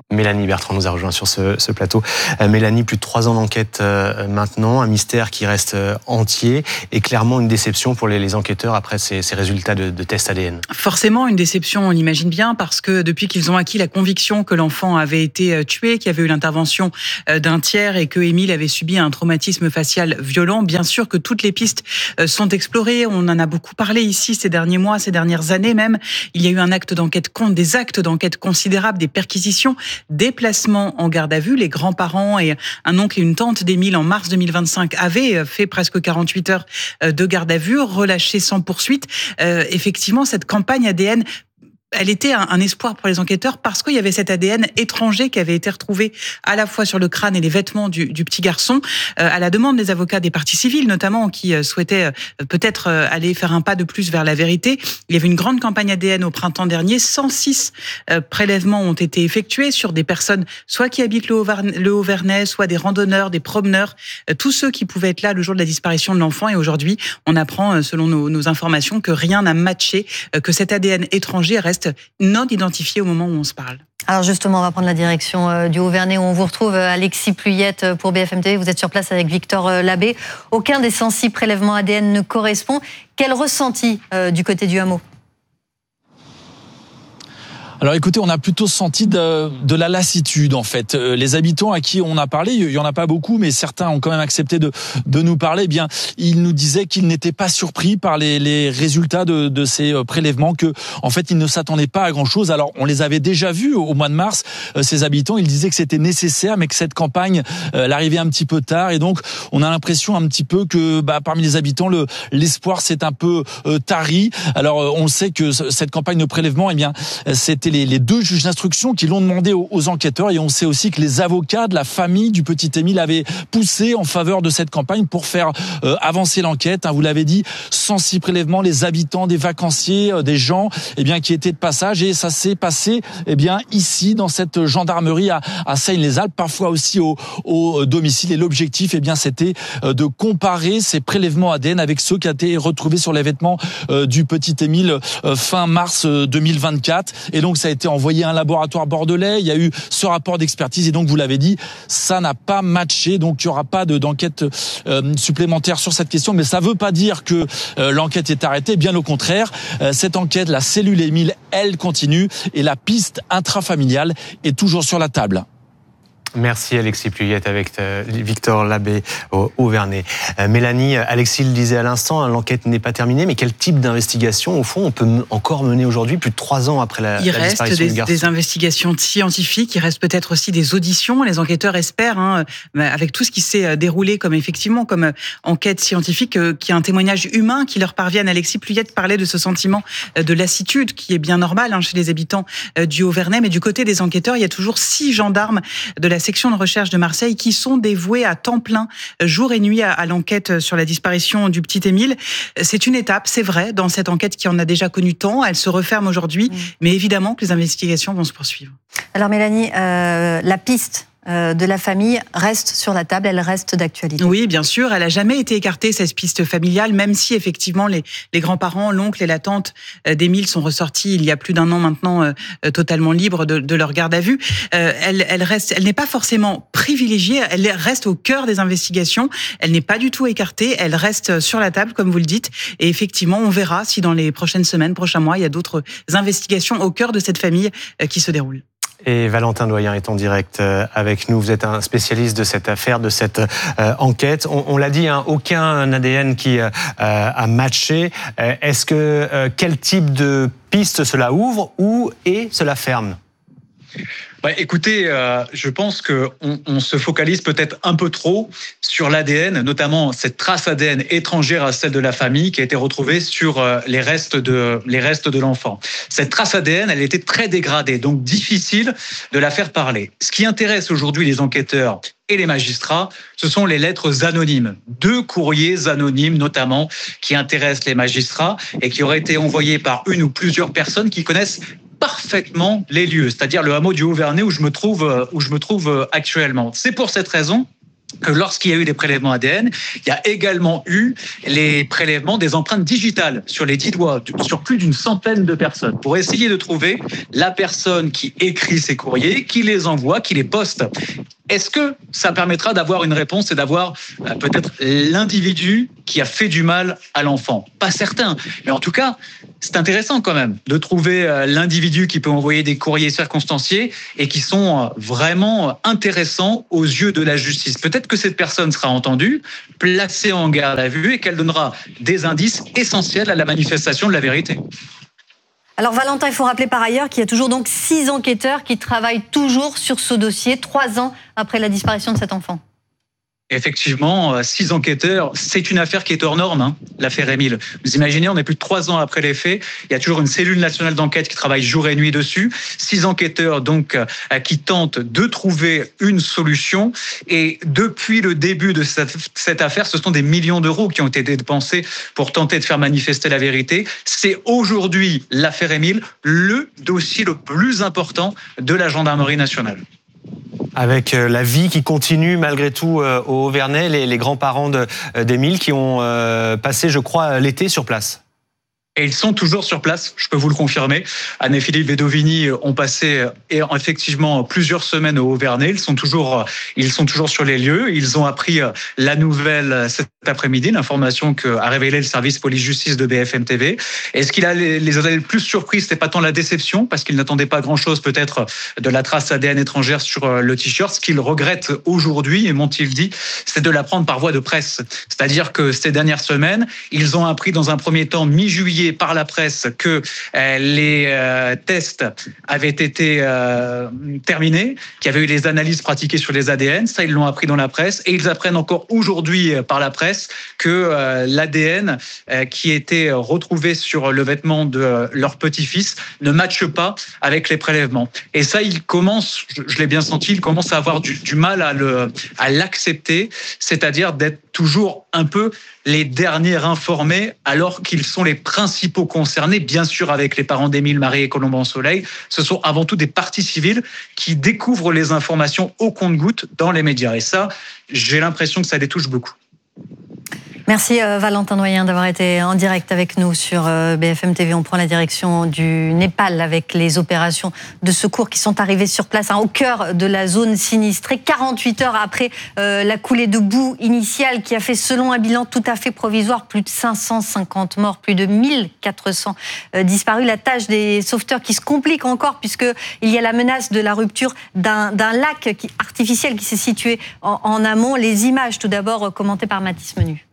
Mélanie Bertrand nous a rejoint sur ce, ce plateau. Euh, Mélanie, plus de trois ans d'enquête euh, maintenant, un mystère qui reste euh, entier et clairement une déception pour les, les enquêteurs après ces, ces résultats de, de tests A D N. Forcément une déception, on l'imagine bien, parce que depuis qu'ils ont acquis la conviction que l'enfant avait été tué, qu'il y avait eu l'intervention d'un tiers et que Émile avait subi un traumatisme facial violent, bien sûr que toutes les pistes sont explorées. On en a beaucoup parlé ici ces derniers mois, ces dernières années même. Il y a eu un acte d'enquête, des actes d'enquête considérables, des perquisitions, des placements en garde à vue. Les grands-parents et un oncle et une tante d'Émile en mars deux mille vingt-cinq avaient fait presque quarante-huit heures de garde à vue, relâchés sans poursuite. Euh, effectivement, cette campagne A D N, elle était un, un espoir pour les enquêteurs parce qu'il y avait cet A D N étranger qui avait été retrouvé à la fois sur le crâne et les vêtements du, du petit garçon, euh, à la demande des avocats des parties civiles notamment, qui euh, souhaitaient euh, peut-être euh, aller faire un pas de plus vers la vérité. Il y avait une grande campagne A D N au printemps dernier. cent six euh, prélèvements ont été effectués sur des personnes soit qui habitent le Haut-Vernay, le Haut-Vernay, soit des randonneurs, des promeneurs, euh, tous ceux qui pouvaient être là le jour de la disparition de l'enfant. Et aujourd'hui, on apprend, euh, selon nos, nos informations, que rien n'a matché, euh, que cet A D N étranger reste non identifié au moment où on se parle. Alors justement, on va prendre la direction du Haut-Vernay où on vous retrouve, Alexis Pluyette pour B F M T V. Vous êtes sur place avec Victor Labbé. Aucun des cent six prélèvements A D N ne correspond. Quel ressenti euh, du côté du hameau ? Alors écoutez, on a plutôt senti de, de la lassitude en fait. Les habitants à qui on a parlé, il y en a pas beaucoup, mais certains ont quand même accepté de, de nous parler. Eh bien, ils nous disaient qu'ils n'étaient pas surpris par les, les résultats de, de ces prélèvements, que en fait ils ne s'attendaient pas à grand chose. Alors on les avait déjà vus au mois de mars. Ces habitants, ils disaient que c'était nécessaire, mais que cette campagne, elle arrivait un petit peu tard, et donc on a l'impression un petit peu que bah, parmi les habitants, le, l'espoir s'est un peu euh, tari. Alors on sait que cette campagne de prélèvement, eh bien, c'était Les, les deux juges d'instruction qui l'ont demandé aux, aux enquêteurs, et on sait aussi que les avocats de la famille du petit Émile avaient poussé en faveur de cette campagne pour faire euh, avancer l'enquête. Hein, vous l'avez dit, cent six prélèvements, les habitants, des vacanciers, euh, des gens, eh bien qui étaient de passage, et ça s'est passé, eh bien ici dans cette gendarmerie à, à Seine-les-Alpes, parfois aussi au, au domicile. Et l'objectif, eh bien, c'était euh, de comparer ces prélèvements A D N avec ceux qui ont été retrouvés sur les vêtements euh, du petit Émile euh, fin mars euh, deux mille vingt-quatre. Et donc ça a été envoyé à un laboratoire bordelais, il y a eu ce rapport d'expertise, et donc vous l'avez dit, ça n'a pas matché, donc il n'y aura pas de, d'enquête euh, supplémentaire sur cette question, mais ça ne veut pas dire que euh, l'enquête est arrêtée, bien au contraire. Euh, cette enquête, la cellule Émile, elle continue, et la piste intrafamiliale est toujours sur la table. Merci Alexis Pluyette avec Victor Labbé au Haut-Vernay. Euh, Mélanie, Alexis le disait à l'instant, l'enquête n'est pas terminée, mais quel type d'investigation, au fond, on peut encore mener aujourd'hui, plus de trois ans après la, il la disparition reste des, du garçon ? des investigations scientifiques, il reste peut-être aussi des auditions. Les enquêteurs espèrent, hein, avec tout ce qui s'est déroulé comme effectivement comme enquête scientifique, qu'il y a un témoignage humain qui leur parvienne. Alexis Pluyette parlait de ce sentiment de lassitude qui est bien normal hein, chez les habitants du Haut-Vernay, mais du côté des enquêteurs, il y a toujours six gendarmes de la section de recherche de Marseille qui sont dévoués à temps plein, jour et nuit, à, à l'enquête sur la disparition du petit Émile. C'est une étape, c'est vrai, dans cette enquête qui en a déjà connu tant. Elle se referme aujourd'hui, mmh. mais évidemment que les investigations vont se poursuivre. Alors Mélanie, euh, la piste de la famille reste sur la table, elle reste d'actualité. Oui, bien sûr, elle n'a jamais été écartée, cette piste familiale, même si effectivement les, les grands-parents, l'oncle et la tante d'Émile sont ressortis il y a plus d'un an maintenant euh, totalement libres de, de leur garde à vue. Euh, elle, elle, reste, elle n'est pas forcément privilégiée, elle reste au cœur des investigations, elle n'est pas du tout écartée, elle reste sur la table, comme vous le dites, et effectivement, on verra si dans les prochaines semaines, prochains mois, il y a d'autres investigations au cœur de cette famille euh, qui se déroulent. Et Valentin Doyen est en direct avec nous. Vous êtes un spécialiste de cette affaire, de cette euh, enquête. On, on l'a dit, hein, aucun A D N qui euh, a matché. Euh, est-ce que euh, quel type de piste cela ouvre ou et cela ferme ? Bah, écoutez, euh, je pense qu'on on se focalise peut-être un peu trop sur l'A D N, notamment cette trace A D N étrangère à celle de la famille qui a été retrouvée sur euh, les restes de les restes de l'enfant. Cette trace A D N, elle était très dégradée, donc difficile de la faire parler. Ce qui intéresse aujourd'hui les enquêteurs et les magistrats, ce sont les lettres anonymes. Deux courriers anonymes notamment qui intéressent les magistrats et qui auraient été envoyés par une ou plusieurs personnes qui connaissent parfaitement les lieux, c'est-à-dire le hameau du Haut-Vernay où je me trouve où je me trouve actuellement. C'est pour cette raison que lorsqu'il y a eu les prélèvements A D N, il y a également eu les prélèvements des empreintes digitales sur les dix doigts, sur plus d'une centaine de personnes, pour essayer de trouver la personne qui écrit ces courriers, qui les envoie, qui les poste. Est-ce que ça permettra d'avoir une réponse et d'avoir euh, peut-être l'individu qui a fait du mal à l'enfant? Pas certain, mais en tout cas, c'est intéressant quand même de trouver euh, l'individu qui peut envoyer des courriers circonstanciés et qui sont euh, vraiment intéressants aux yeux de la justice. Peut-être que cette personne sera entendue, placée en garde à vue et qu'elle donnera des indices essentiels à la manifestation de la vérité. Alors Valentin, il faut rappeler par ailleurs qu'il y a toujours donc six enquêteurs qui travaillent toujours sur ce dossier, trois ans après la disparition de cet enfant. Effectivement, six enquêteurs, c'est une affaire qui est hors norme, hein, l'affaire Émile. Vous imaginez, on est plus de trois ans après les faits, il y a toujours une cellule nationale d'enquête qui travaille jour et nuit dessus. Six enquêteurs donc qui tentent de trouver une solution. Et depuis le début de cette, cette affaire, ce sont des millions d'euros qui ont été dépensés pour tenter de faire manifester la vérité. C'est aujourd'hui l'affaire Émile, le dossier le plus important de la gendarmerie nationale. Avec la vie qui continue malgré tout au Auvernais, les, les grands-parents de, d'Émile qui ont passé, je crois, l'été sur place. Et ils sont toujours sur place, je peux vous le confirmer. Anne et Philippe Bedovini ont passé effectivement plusieurs semaines au Auvernais. Ils sont toujours, ils sont toujours sur les lieux. Ils ont appris la nouvelle cet après-midi, l'information qu'a révélé le service police-justice de B F M T V. Et ce qui les, les a le plus surpris, c'était pas tant la déception, parce qu'ils n'attendaient pas grand-chose peut-être de la trace A D N étrangère sur le t-shirt. Ce qu'ils regrettent aujourd'hui, et m'ont-ils dit, c'est de l'apprendre par voie de presse. C'est-à-dire que ces dernières semaines, ils ont appris dans un premier temps, mi-juillet, par la presse, que euh, les euh, tests avaient été euh, terminés, qu'il y avait eu les analyses pratiquées sur les A D N. Ça, ils l'ont appris dans la presse. Et ils apprennent encore aujourd'hui euh, par la presse que euh, l'A D N euh, qui était retrouvé sur le vêtement de euh, leur petit-fils ne matche pas avec les prélèvements. Et ça, ils commencent, je, je l'ai bien senti, ils commencent à avoir du, du mal à, le, à l'accepter, c'est-à-dire d'être toujours un peu les derniers informés, alors qu'ils sont les principaux concernés, bien sûr avec les parents d'Émile, Marie et Colomban-Soleil. Ce sont avant tout des parties civiles qui découvrent les informations au compte-gouttes dans les médias. Et ça, j'ai l'impression que ça les touche beaucoup. Merci euh, Valentin Doyen d'avoir été en direct avec nous sur euh, B F M T V. On prend la direction du Népal avec les opérations de secours qui sont arrivées sur place, hein, au cœur de la zone sinistrée, quarante-huit heures après euh, la coulée de boue initiale qui a fait, selon un bilan tout à fait provisoire, plus de cinq cent cinquante morts, plus de mille quatre cents euh, disparus. La tâche des sauveteurs qui se complique encore puisqu'il y a la menace de la rupture d'un, d'un lac qui, artificiel qui s'est situé en, en amont. Les images tout d'abord commentées par Mathis Menu.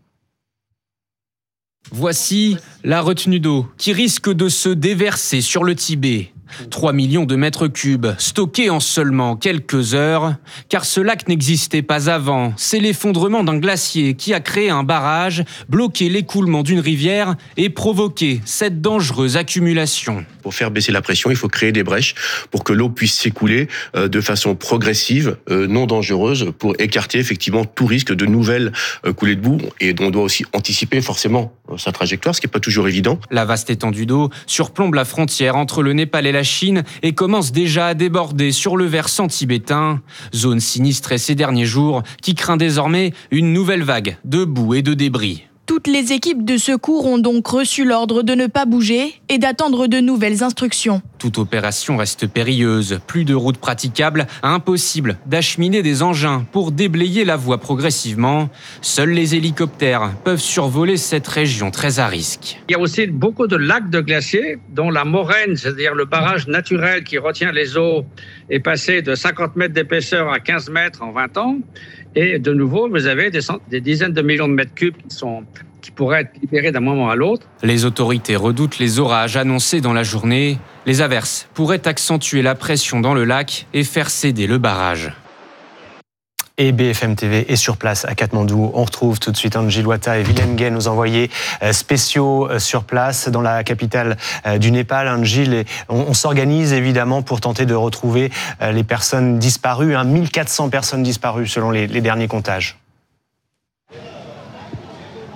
Voici la retenue d'eau qui risque de se déverser sur le Tibet. trois millions de mètres cubes stockés en seulement quelques heures, car ce lac n'existait pas avant. C'est l'effondrement d'un glacier qui a créé un barrage, bloqué l'écoulement d'une rivière et provoqué cette dangereuse accumulation. Pour faire baisser la pression, il faut créer des brèches pour que l'eau puisse s'écouler de façon progressive, non dangereuse, pour écarter effectivement tout risque de nouvelles coulées de boue. Et on doit aussi anticiper forcément sa trajectoire, ce qui n'est pas toujours évident. La vaste étendue d'eau surplombe la frontière entre le Népal et la Chine et commence déjà à déborder sur le versant tibétain. Zone sinistrée ces derniers jours qui craint désormais une nouvelle vague de boue et de débris. Toutes les équipes de secours ont donc reçu l'ordre de ne pas bouger et d'attendre de nouvelles instructions. Toute opération reste périlleuse. Plus de routes praticables, impossible d'acheminer des engins pour déblayer la voie progressivement. Seuls les hélicoptères peuvent survoler cette région très à risque. Il y a aussi beaucoup de lacs de glaciers dont la moraine, c'est-à-dire le barrage naturel qui retient les eaux, est passé de cinquante mètres d'épaisseur à quinze mètres en vingt ans. Et de nouveau, vous avez des, cent- des dizaines de millions de mètres cubes qui, sont, qui pourraient être libérés d'un moment à l'autre. Les autorités redoutent les orages annoncés dans la journée. Les averses pourraient accentuer la pression dans le lac et faire céder le barrage. Et B F M T V est sur place à Katmandou. On retrouve tout de suite Angie Loata et Willem Gay, nos envoyés spéciaux sur place dans la capitale du Népal. Angie, on, on s'organise évidemment pour tenter de retrouver les personnes disparues. Hein, mille quatre cents personnes disparues selon les, les derniers comptages.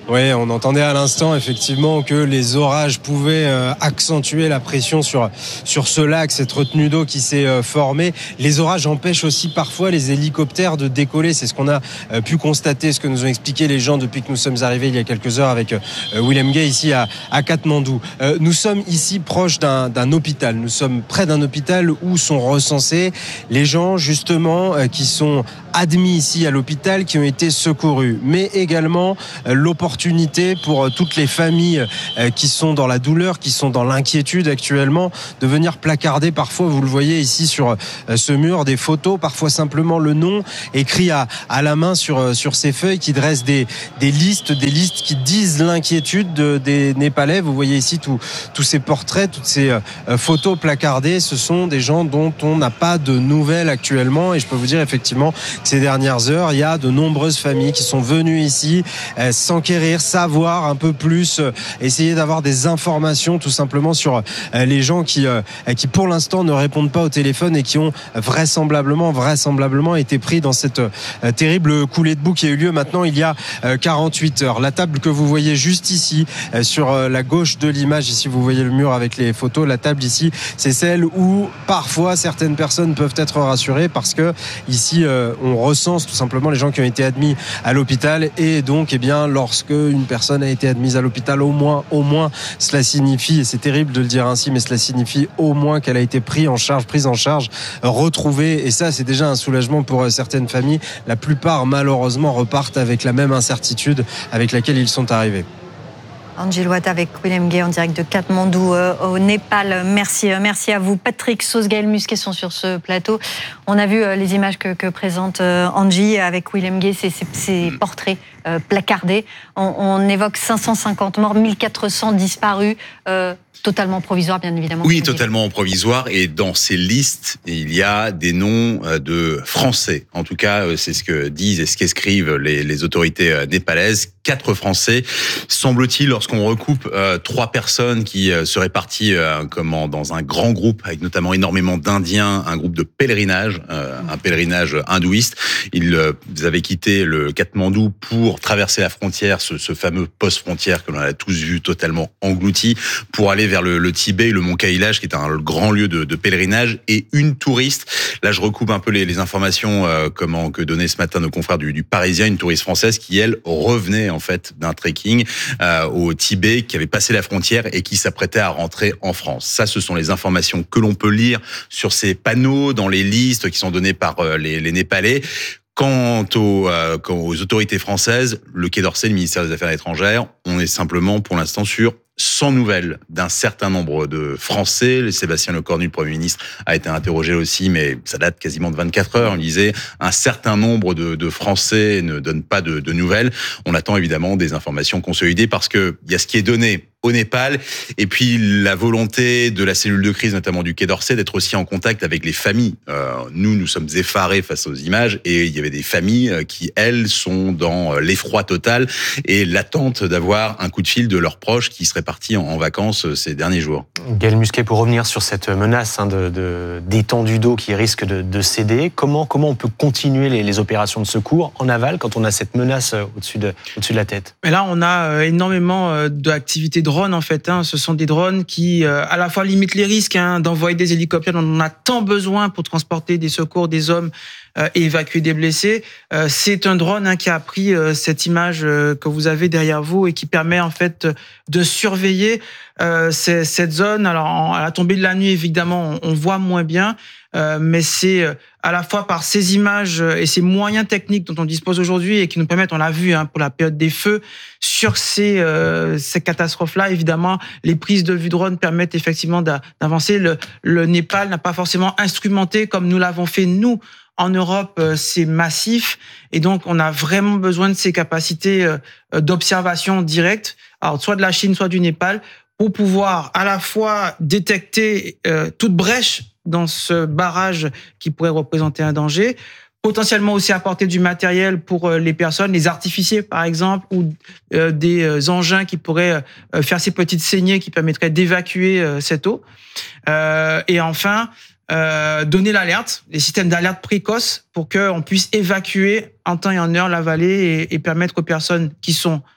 Oui, on entendait à l'instant effectivement que les orages pouvaient euh, accentuer la pression sur, sur ce lac, cette retenue d'eau qui s'est euh, formée. Les orages empêchent aussi parfois les hélicoptères de décoller. C'est ce qu'on a euh, pu constater, ce que nous ont expliqué les gens depuis que nous sommes arrivés il y a quelques heures avec euh, Willem Gay ici à, à Katmandou. Euh, nous sommes ici proches d'un, d'un hôpital. Nous sommes près d'un hôpital où sont recensés les gens justement euh, qui sont admis ici à l'hôpital, qui ont été secourus, mais également euh, l'opportunité pour euh, toutes les familles euh, qui sont dans la douleur, qui sont dans l'inquiétude actuellement, de venir placarder parfois, vous le voyez ici sur euh, ce mur, des photos, parfois simplement le nom écrit à, à la main sur, euh, sur ces feuilles qui dressent des, des listes, des listes qui disent l'inquiétude de, des Népalais. Vous voyez ici tous tous ces portraits, toutes ces euh, photos placardées. Ce sont des gens dont on n'a pas de nouvelles actuellement, et je peux vous dire effectivement ces dernières heures, il y a de nombreuses familles qui sont venues ici euh, s'enquérir, savoir un peu plus, euh, essayer d'avoir des informations tout simplement sur euh, les gens qui, euh, qui pour l'instant ne répondent pas au téléphone et qui ont vraisemblablement, vraisemblablement été pris dans cette euh, terrible coulée de boue qui a eu lieu maintenant il y a euh, quarante-huit heures. La table que vous voyez juste ici, euh, sur euh, la gauche de l'image, ici vous voyez le mur avec les photos, la table ici, c'est celle où parfois certaines personnes peuvent être rassurées parce que ici euh, on recense tout simplement les gens qui ont été admis à l'hôpital, et donc eh bien lorsque une personne a été admise à l'hôpital, au moins au moins cela signifie, et c'est terrible de le dire ainsi, mais cela signifie au moins qu'elle a été prise en charge, prise en charge, retrouvée, et ça c'est déjà un soulagement pour certaines familles. La plupart malheureusement repartent avec la même incertitude avec laquelle ils sont arrivés. Angie Loata avec Willem Gay en direct de Katmandou euh, au Népal. Merci, euh, merci à vous. Patrick Sauce, Gaël Musquet sont sur ce plateau. On a vu euh, les images que, que présente euh, Angie avec Willem Gay, ces, ces, ces portraits euh, placardés. On, on évoque cinq cent cinquante morts, mille quatre cents disparus. Euh, Totalement provisoire, bien évidemment. Oui, totalement provisoire. Et dans ces listes, il y a des noms de Français. En tout cas, c'est ce que disent et ce qu'écrivent les, les autorités népalaises. Quatre Français. Semble-t-il, lorsqu'on recoupe euh, trois personnes qui euh, seraient parties euh, comment, dans un grand groupe, avec notamment énormément d'Indiens, un groupe de pèlerinage, euh, un pèlerinage hindouiste. Ils euh, avaient quitté le Katmandou pour traverser la frontière, ce, ce fameux post-frontière que l'on a tous vu totalement englouti, pour aller vers le, le Tibet, le mont Kailash, qui est un grand lieu de, de pèlerinage, et une touriste. Là, je recoupe un peu les, les informations euh, comment que donnaient ce matin nos confrères du, du Parisien, une touriste française qui, elle, revenait en fait d'un trekking euh, au Tibet, qui avait passé la frontière et qui s'apprêtait à rentrer en France. Ça, ce sont les informations que l'on peut lire sur ces panneaux, dans les listes qui sont données par euh, les, les Népalais. Quant aux, euh, quant aux autorités françaises, le Quai d'Orsay, le ministère des Affaires étrangères, on est simplement pour l'instant sur sans nouvelles d'un certain nombre de Français. Sébastien Lecornu, le Premier ministre, a été interrogé aussi, mais ça date quasiment de vingt-quatre heures. On disait un certain nombre de, de Français ne donnent pas de, de nouvelles. On attend évidemment des informations consolidées parce que il y a ce qui est donné au Népal, et puis la volonté de la cellule de crise, notamment du Quai d'Orsay, d'être aussi en contact avec les familles. Euh, nous, nous sommes effarés face aux images, et il y avait des familles qui, elles, sont dans l'effroi total et l'attente d'avoir un coup de fil de leurs proches qui seraient partis en, en vacances ces derniers jours. Gaël Musquet, pour revenir sur cette menace hein, de, de, d'étendue d'eau qui risque de, de céder, comment, comment on peut continuer les, les opérations de secours en aval quand on a cette menace au-dessus de, au-dessus de la tête? Mais là, on a énormément d'activités de drones, en fait. Hein. Ce sont des drones qui, euh, à la fois, limitent les risques hein, d'envoyer des hélicoptères dont on a tant besoin pour transporter des secours, des hommes euh, et évacuer des blessés. Euh, c'est un drone hein, qui a pris euh, cette image euh, que vous avez derrière vous et qui permet, en fait, de surveiller euh, cette zone. Alors, à la tombée de la nuit, évidemment, on, on voit moins bien. Euh, mais c'est à la fois par ces images et ces moyens techniques dont on dispose aujourd'hui et qui nous permettent, on l'a vu hein, pour la période des feux, sur ces, euh, ces catastrophes-là, évidemment, les prises de vue drone permettent effectivement d'avancer. Le, le Népal n'a pas forcément instrumenté comme nous l'avons fait, nous, en Europe, c'est massif. Et donc, on a vraiment besoin de ces capacités d'observation directe, alors soit de la Chine, soit du Népal, pour pouvoir à la fois détecter euh, toute brèche dans ce barrage qui pourrait représenter un danger, potentiellement aussi apporter du matériel pour les personnes, les artificiers par exemple, ou euh, des engins qui pourraient euh, faire ces petites saignées qui permettraient d'évacuer euh, cette eau. Euh, et enfin, euh, donner l'alerte, les systèmes d'alerte précoce pour qu'on puisse évacuer en temps et en heure la vallée et, et permettre aux personnes qui sont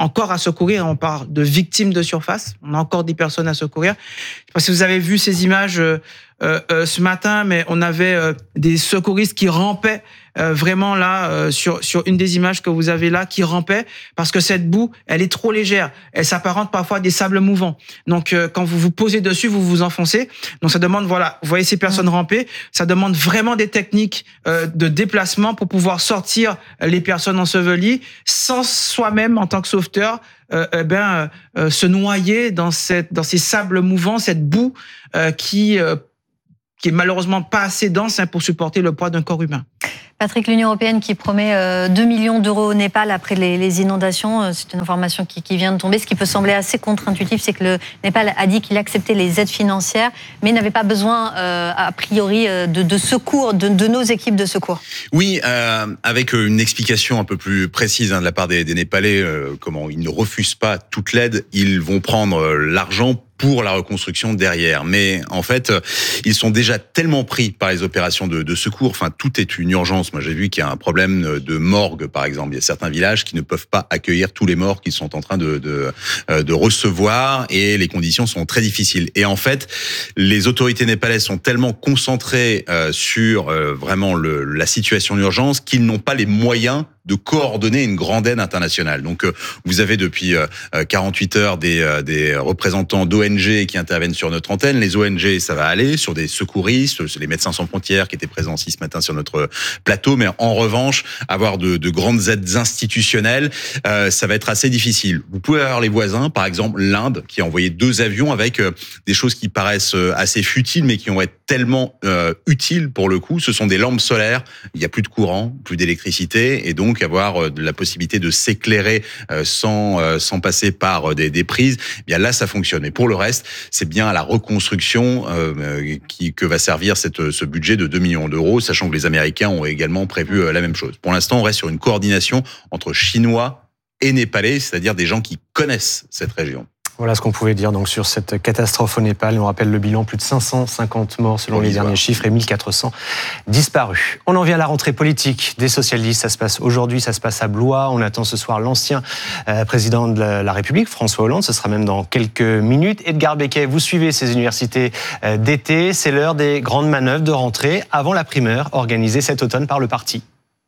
encore à secourir. On parle de victimes de surface. On a encore des personnes à secourir. Je sais pas si vous avez vu ces images euh, euh, ce matin, mais on avait euh, des secouristes qui rampaient euh, vraiment là euh, sur sur une des images que vous avez là, qui rampaient parce que cette boue, elle est trop légère. Elle s'apparente parfois à des sables mouvants. Donc euh, quand vous vous posez dessus, vous vous enfoncez. Donc ça demande, voilà, vous voyez ces personnes ramper, ça demande vraiment des techniques euh, de déplacement pour pouvoir sortir les personnes ensevelies sans soi-même en tant que sauveteur euh, eh ben euh, se noyer dans cette dans ces sables mouvants, cette boue euh, qui euh, qui est malheureusement pas assez dense hein, pour supporter le poids d'un corps humain. Patrick, l'Union européenne qui promet euh, deux millions d'euros au Népal après les, les inondations, euh, c'est une information qui, qui vient de tomber. Ce qui peut sembler assez contre-intuitif, c'est que le Népal a dit qu'il acceptait les aides financières, mais n'avait pas besoin, euh, a priori, euh, de, de secours, de, de nos équipes de secours. Oui, euh, avec une explication un peu plus précise hein, de la part des, des Népalais, euh, comment ils ne refusent pas toute l'aide, ils vont prendre l'argent pour la reconstruction derrière. Mais en fait, ils sont déjà tellement pris par les opérations de, de secours. Enfin, tout est une urgence. Moi, j'ai vu qu'il y a un problème de morgue, par exemple. Il y a certains villages qui ne peuvent pas accueillir tous les morts qu'ils sont en train de, de, de recevoir et les conditions sont très difficiles. Et en fait, les autorités népalaises sont tellement concentrées euh, sur euh, vraiment le, la situation d'urgence qu'ils n'ont pas les moyens de coordonner une grande aide internationale. Donc, euh, vous avez depuis euh, quarante-huit heures des, euh, des représentants d'O N G qui interviennent sur notre antenne. Les O N G, ça va aller, sur des secouristes, sur les Médecins sans frontières qui étaient présents aussi ce matin sur notre plateau. Mais en revanche, avoir de, de grandes aides institutionnelles, euh, ça va être assez difficile. Vous pouvez avoir les voisins, par exemple l'Inde, qui a envoyé deux avions avec euh, des choses qui paraissent assez futiles, mais qui vont être tellement euh, utiles pour le coup. Ce sont des lampes solaires. Il n'y a plus de courant, plus d'électricité, et donc avoir la possibilité de s'éclairer sans sans passer par des, des prises, eh bien là ça fonctionne. Et pour le reste, c'est bien à la reconstruction euh, qui que va servir cette ce budget de deux millions d'euros, sachant que les Américains ont également prévu la même chose. Pour l'instant, on reste sur une coordination entre Chinois et Népalais, c'est-à-dire des gens qui connaissent cette région. Voilà ce qu'on pouvait dire donc sur cette catastrophe au Népal. On rappelle le bilan, plus de cinq cent cinquante morts selon les derniers chiffres et mille quatre cents disparus. On en vient à la rentrée politique des socialistes. Ça se passe aujourd'hui, ça se passe à Blois. On attend ce soir l'ancien euh, président de la, la République, François Hollande. Ce sera même dans quelques minutes. Edgar Becquet, vous suivez ces universités euh, d'été. C'est l'heure des grandes manœuvres de rentrée avant la primaire organisée cet automne par le parti.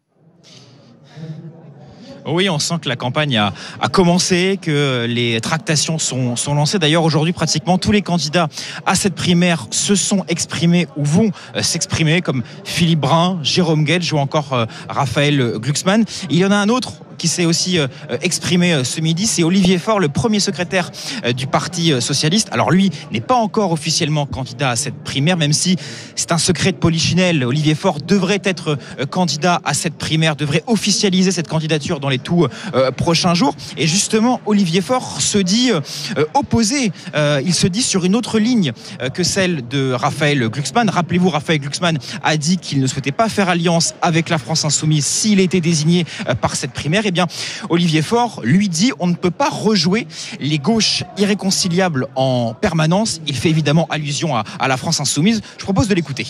Oui, on sent que la campagne a, a commencé, que les tractations sont, sont lancées. D'ailleurs, aujourd'hui, pratiquement tous les candidats à cette primaire se sont exprimés ou vont euh, s'exprimer, comme Philippe Brun, Jérôme Guedj ou encore euh, Raphaël Glucksmann. Il y en a un autre qui s'est aussi euh, exprimé euh, ce midi, c'est Olivier Faure, le premier secrétaire euh, du Parti socialiste. Alors lui n'est pas encore officiellement candidat à cette primaire, même si c'est un secret de polichinelle. Olivier Faure devrait être euh, candidat à cette primaire, devrait officialiser cette candidature dans les tout euh, prochains jours. Et justement, Olivier Faure se dit euh, opposé. Euh, il se dit sur une autre ligne euh, que celle de Raphaël Glucksmann. Rappelez-vous, Raphaël Glucksmann a dit qu'il ne souhaitait pas faire alliance avec la France Insoumise s'il était désigné euh, par cette primaire. Eh bien, Olivier Faure lui dit on ne peut pas rejouer les gauches irréconciliables en permanence. Il fait évidemment allusion à, à la France Insoumise. Je propose de l'écouter.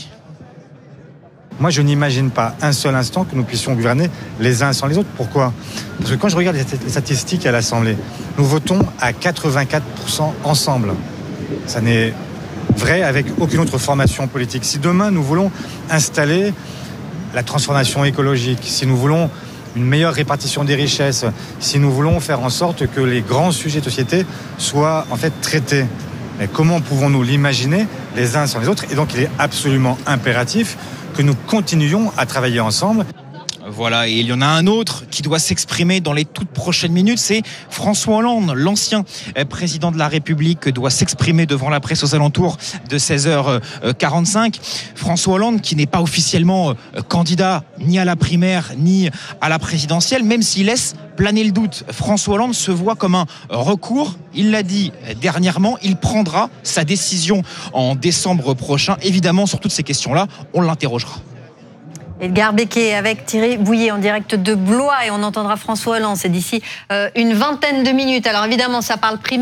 Moi, je n'imagine pas un seul instant que nous puissions gouverner les uns sans les autres. Pourquoi ? Parce que quand je regarde les statistiques à l'Assemblée, nous votons à quatre-vingt-quatre pour cent ensemble. Ça n'est vrai avec aucune autre formation politique. Si demain, nous voulons installer la transformation écologique, si nous voulons une meilleure répartition des richesses, si nous voulons faire en sorte que les grands sujets de société soient en fait traités, mais comment pouvons-nous l'imaginer les uns sans les autres ? Et donc, il est absolument impératif que nous continuions à travailler ensemble. Voilà, et il y en a un autre qui doit s'exprimer dans les toutes prochaines minutes, c'est François Hollande, l'ancien président de la République, doit s'exprimer devant la presse aux alentours de seize heures quarante-cinq. François Hollande qui n'est pas officiellement candidat ni à la primaire ni à la présidentielle, même s'il laisse planer le doute. François Hollande se voit comme un recours. Il l'a dit dernièrement, il prendra sa décision en décembre prochain. Évidemment, sur toutes ces questions-là, on l'interrogera. Edgar Becquet avec Thierry Bouillet en direct de Blois et on entendra François Hollande, c'est d'ici euh, une vingtaine de minutes. Alors évidemment, ça parle primaire, ça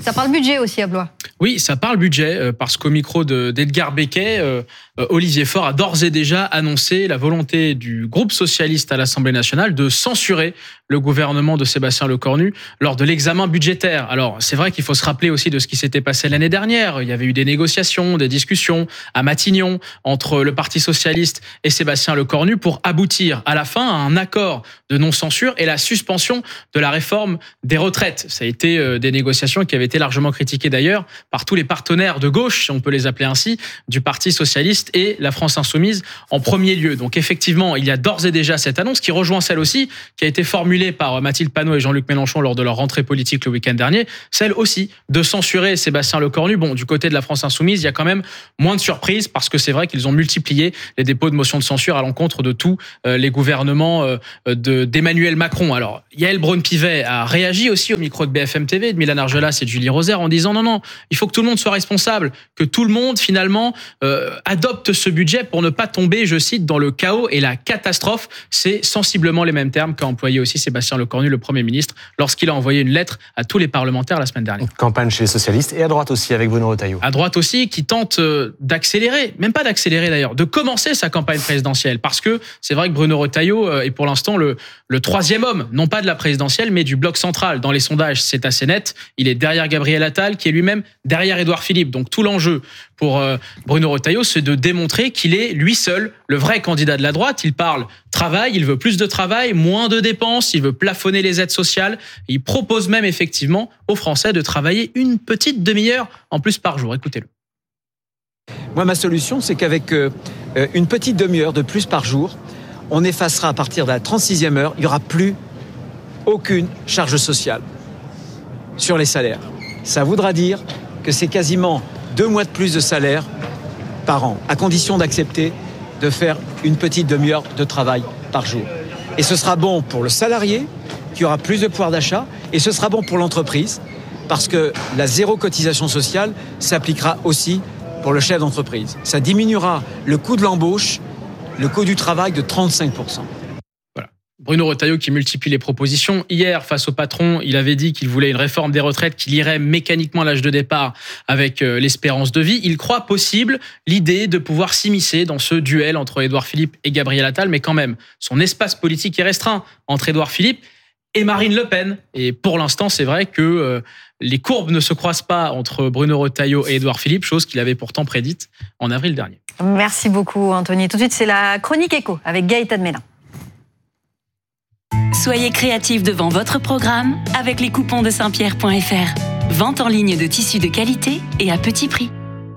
Ça parle budget aussi à Blois. Oui, ça parle budget, parce qu'au micro de, d'Edgar Becquet, euh, Olivier Faure a d'ores et déjà annoncé la volonté du groupe socialiste à l'Assemblée nationale de censurer le gouvernement de Sébastien Lecornu lors de l'examen budgétaire. Alors, c'est vrai qu'il faut se rappeler aussi de ce qui s'était passé l'année dernière. Il y avait eu des négociations, des discussions à Matignon entre le Parti socialiste et Sébastien Lecornu pour aboutir à la fin à un accord de non-censure et la suspension de la réforme des retraites. Ça a été des négociations qui avaient été largement critiquées d'ailleurs par tous les partenaires de gauche, si on peut les appeler ainsi, du Parti socialiste et la France insoumise en premier lieu. Donc effectivement, il y a d'ores et déjà cette annonce qui rejoint celle aussi qui a été formulée par Mathilde Panot et Jean-Luc Mélenchon lors de leur rentrée politique le week-end dernier, celle aussi de censurer Sébastien Lecornu. Bon, du côté de la France insoumise, il y a quand même moins de surprises parce que c'est vrai qu'ils ont multiplié les dépôts de motions de censure à l'encontre de tous les gouvernements de, d'Emmanuel Macron. Alors, Yaël Braun-Pivet a réagi aussi au micro de B F M T V, de Milan Argelas et de Julie Rosaire en disant non, non, il faut que tout le monde soit responsable, que tout le monde finalement euh, adopte ce budget pour ne pas tomber, je cite, dans le chaos et la catastrophe. C'est sensiblement les mêmes termes qu'a employé aussi Sébastien Lecornu, le Premier ministre, lorsqu'il a envoyé une lettre à tous les parlementaires la semaine dernière. Campagne chez les socialistes et à droite aussi avec Bruno Retailleau. À droite aussi, qui tente d'accélérer, même pas d'accélérer d'ailleurs, de commencer sa campagne présidentielle. Parce que c'est vrai que Bruno Retailleau est pour l'instant le, le troisième homme, non pas de la présidentielle, mais du bloc central. Dans les sondages, c'est assez net. Il est derrière Gabriel Attal, qui est lui-même derrière Édouard Philippe. Donc tout l'enjeu pour Bruno Retailleau, c'est de démontrer qu'il est lui seul le vrai candidat de la droite. Il parle travail, il veut plus de travail, moins de dépenses, il veut plafonner les aides sociales. Il propose même effectivement aux Français de travailler une petite demi-heure en plus par jour. Écoutez-le. Moi, ma solution, c'est qu'avec euh, une petite demi-heure de plus par jour, on effacera à partir de la trente-sixième heure, il n'y aura plus aucune charge sociale sur les salaires. Ça voudra dire que c'est quasiment deux mois de plus de salaire par an, à condition d'accepter de faire une petite demi-heure de travail par jour. Et ce sera bon pour le salarié, qui aura plus de pouvoir d'achat, et ce sera bon pour l'entreprise, parce que la zéro cotisation sociale s'appliquera aussi pour le chef d'entreprise. Ça diminuera le coût de l'embauche, le coût du travail de trente-cinq pour cent. Bruno Retailleau qui multiplie les propositions. Hier, face au patron, il avait dit qu'il voulait une réforme des retraites qui lirait mécaniquement l'âge de départ avec l'espérance de vie. Il croit possible l'idée de pouvoir s'immiscer dans ce duel entre Édouard Philippe et Gabriel Attal, mais quand même, son espace politique est restreint entre Édouard Philippe et Marine Le Pen. Et pour l'instant, c'est vrai que euh, les courbes ne se croisent pas entre Bruno Retailleau et Édouard Philippe, chose qu'il avait pourtant prédite en avril dernier. Merci beaucoup, Anthony. Tout de suite, c'est la chronique éco avec Gaëtan Mélin. Soyez créatifs devant votre programme avec les coupons de saint pierre point f r. Vente en ligne de tissus de qualité et à petit prix.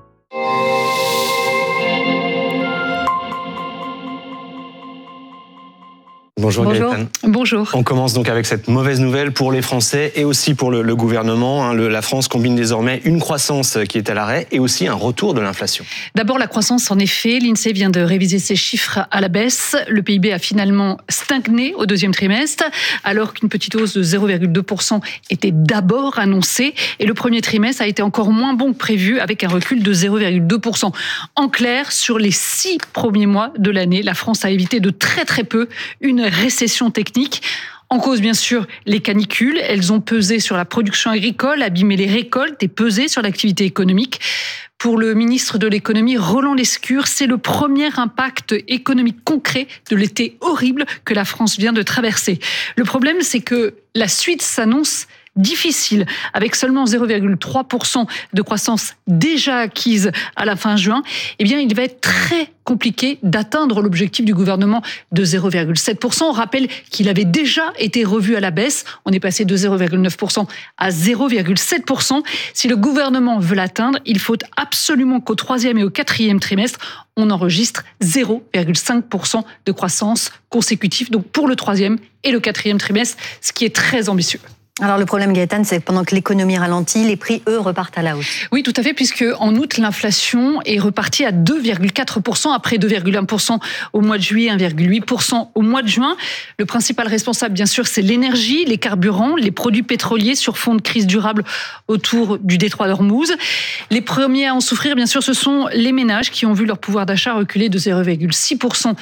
Bonjour, Bonjour. Gaëtan. Bonjour. On commence donc avec cette mauvaise nouvelle pour les Français et aussi pour le, le gouvernement. Hein. Le, la France combine désormais une croissance qui est à l'arrêt et aussi un retour de l'inflation. D'abord la croissance, en effet. L'INSEE vient de réviser ses chiffres à la baisse. Le P I B a finalement stagné au deuxième trimestre, alors qu'une petite hausse de zéro virgule deux pour cent était d'abord annoncée. Et le premier trimestre a été encore moins bon que prévu, avec un recul de zéro virgule deux pour cent. En clair, sur les six premiers mois de l'année, la France a évité de très très peu une récession technique. En cause, bien sûr, les canicules. Elles ont pesé sur la production agricole, abîmé les récoltes et pesé sur l'activité économique. Pour le ministre de l'économie, Roland Lescure, c'est le premier impact économique concret de l'été horrible que la France vient de traverser. Le problème, c'est que la suite s'annonce difficile, avec seulement zéro virgule trois pour cent de croissance déjà acquise à la fin juin. Eh bien, il va être très compliqué d'atteindre l'objectif du gouvernement de zéro virgule sept pour cent. On rappelle qu'il avait déjà été revu à la baisse. On est passé de zéro virgule neuf pour cent à zéro virgule sept pour cent. Si le gouvernement veut l'atteindre, il faut absolument qu'au troisième et au quatrième trimestre, on enregistre zéro virgule cinq pour cent de croissance consécutive. Donc pour le troisième et le quatrième trimestre, ce qui est très ambitieux. Alors le problème, Gaëtan, c'est que pendant que l'économie ralentit, les prix, eux, repartent à la hausse. Oui, tout à fait, puisque en août, l'inflation est repartie à deux virgule quatre pour cent, après deux virgule un pour cent au mois de juillet, un virgule huit pour cent au mois de juin. Le principal responsable, bien sûr, c'est l'énergie, les carburants, les produits pétroliers sur fond de crise durable autour du détroit d'Ormuz. Les premiers à en souffrir, bien sûr, ce sont les ménages qui ont vu leur pouvoir d'achat reculer de zéro virgule six pour cent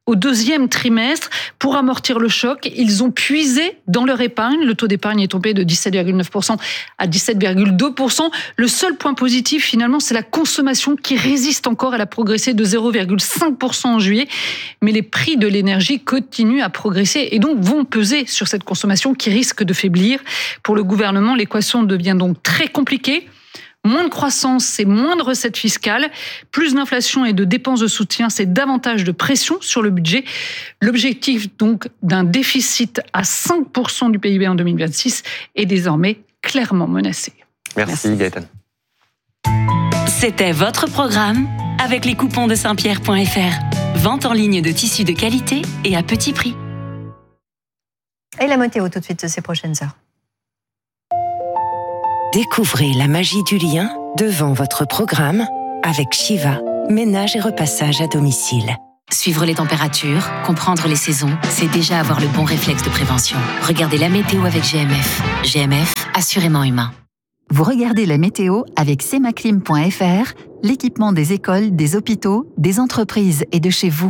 au deuxième trimestre. Pour amortir le choc, ils ont puisé dans leur épargne. Le taux d'épargne est tombé de dix-sept virgule neuf pour cent à dix-sept virgule deux pour cent. Le seul point positif, finalement, c'est la consommation qui résiste encore. Elle a progressé de zéro virgule cinq pour cent en juillet. Mais les prix de l'énergie continuent à progresser et donc vont peser sur cette consommation qui risque de faiblir. Pour le gouvernement, l'équation devient donc très compliquée. Moins de croissance, c'est moins de recettes fiscales. Plus d'inflation et de dépenses de soutien, c'est davantage de pression sur le budget. L'objectif donc d'un déficit à cinq pour cent du P I B en deux mille vingt-six est désormais clairement menacé. Merci, Merci. Gaëtane. C'était votre programme avec les coupons de saint pierre point f r. Vente en ligne de tissus de qualité et à petit prix. Et la météo tout de suite ces prochaines heures. Découvrez la magie du lien devant votre programme avec Shiva, ménage et repassage à domicile. Suivre les températures, comprendre les saisons, c'est déjà avoir le bon réflexe de prévention. Regardez la météo avec G M F. G M F, assurément humain. Vous regardez la météo avec semaclim point f r, l'équipement des écoles, des hôpitaux, des entreprises et de chez vous.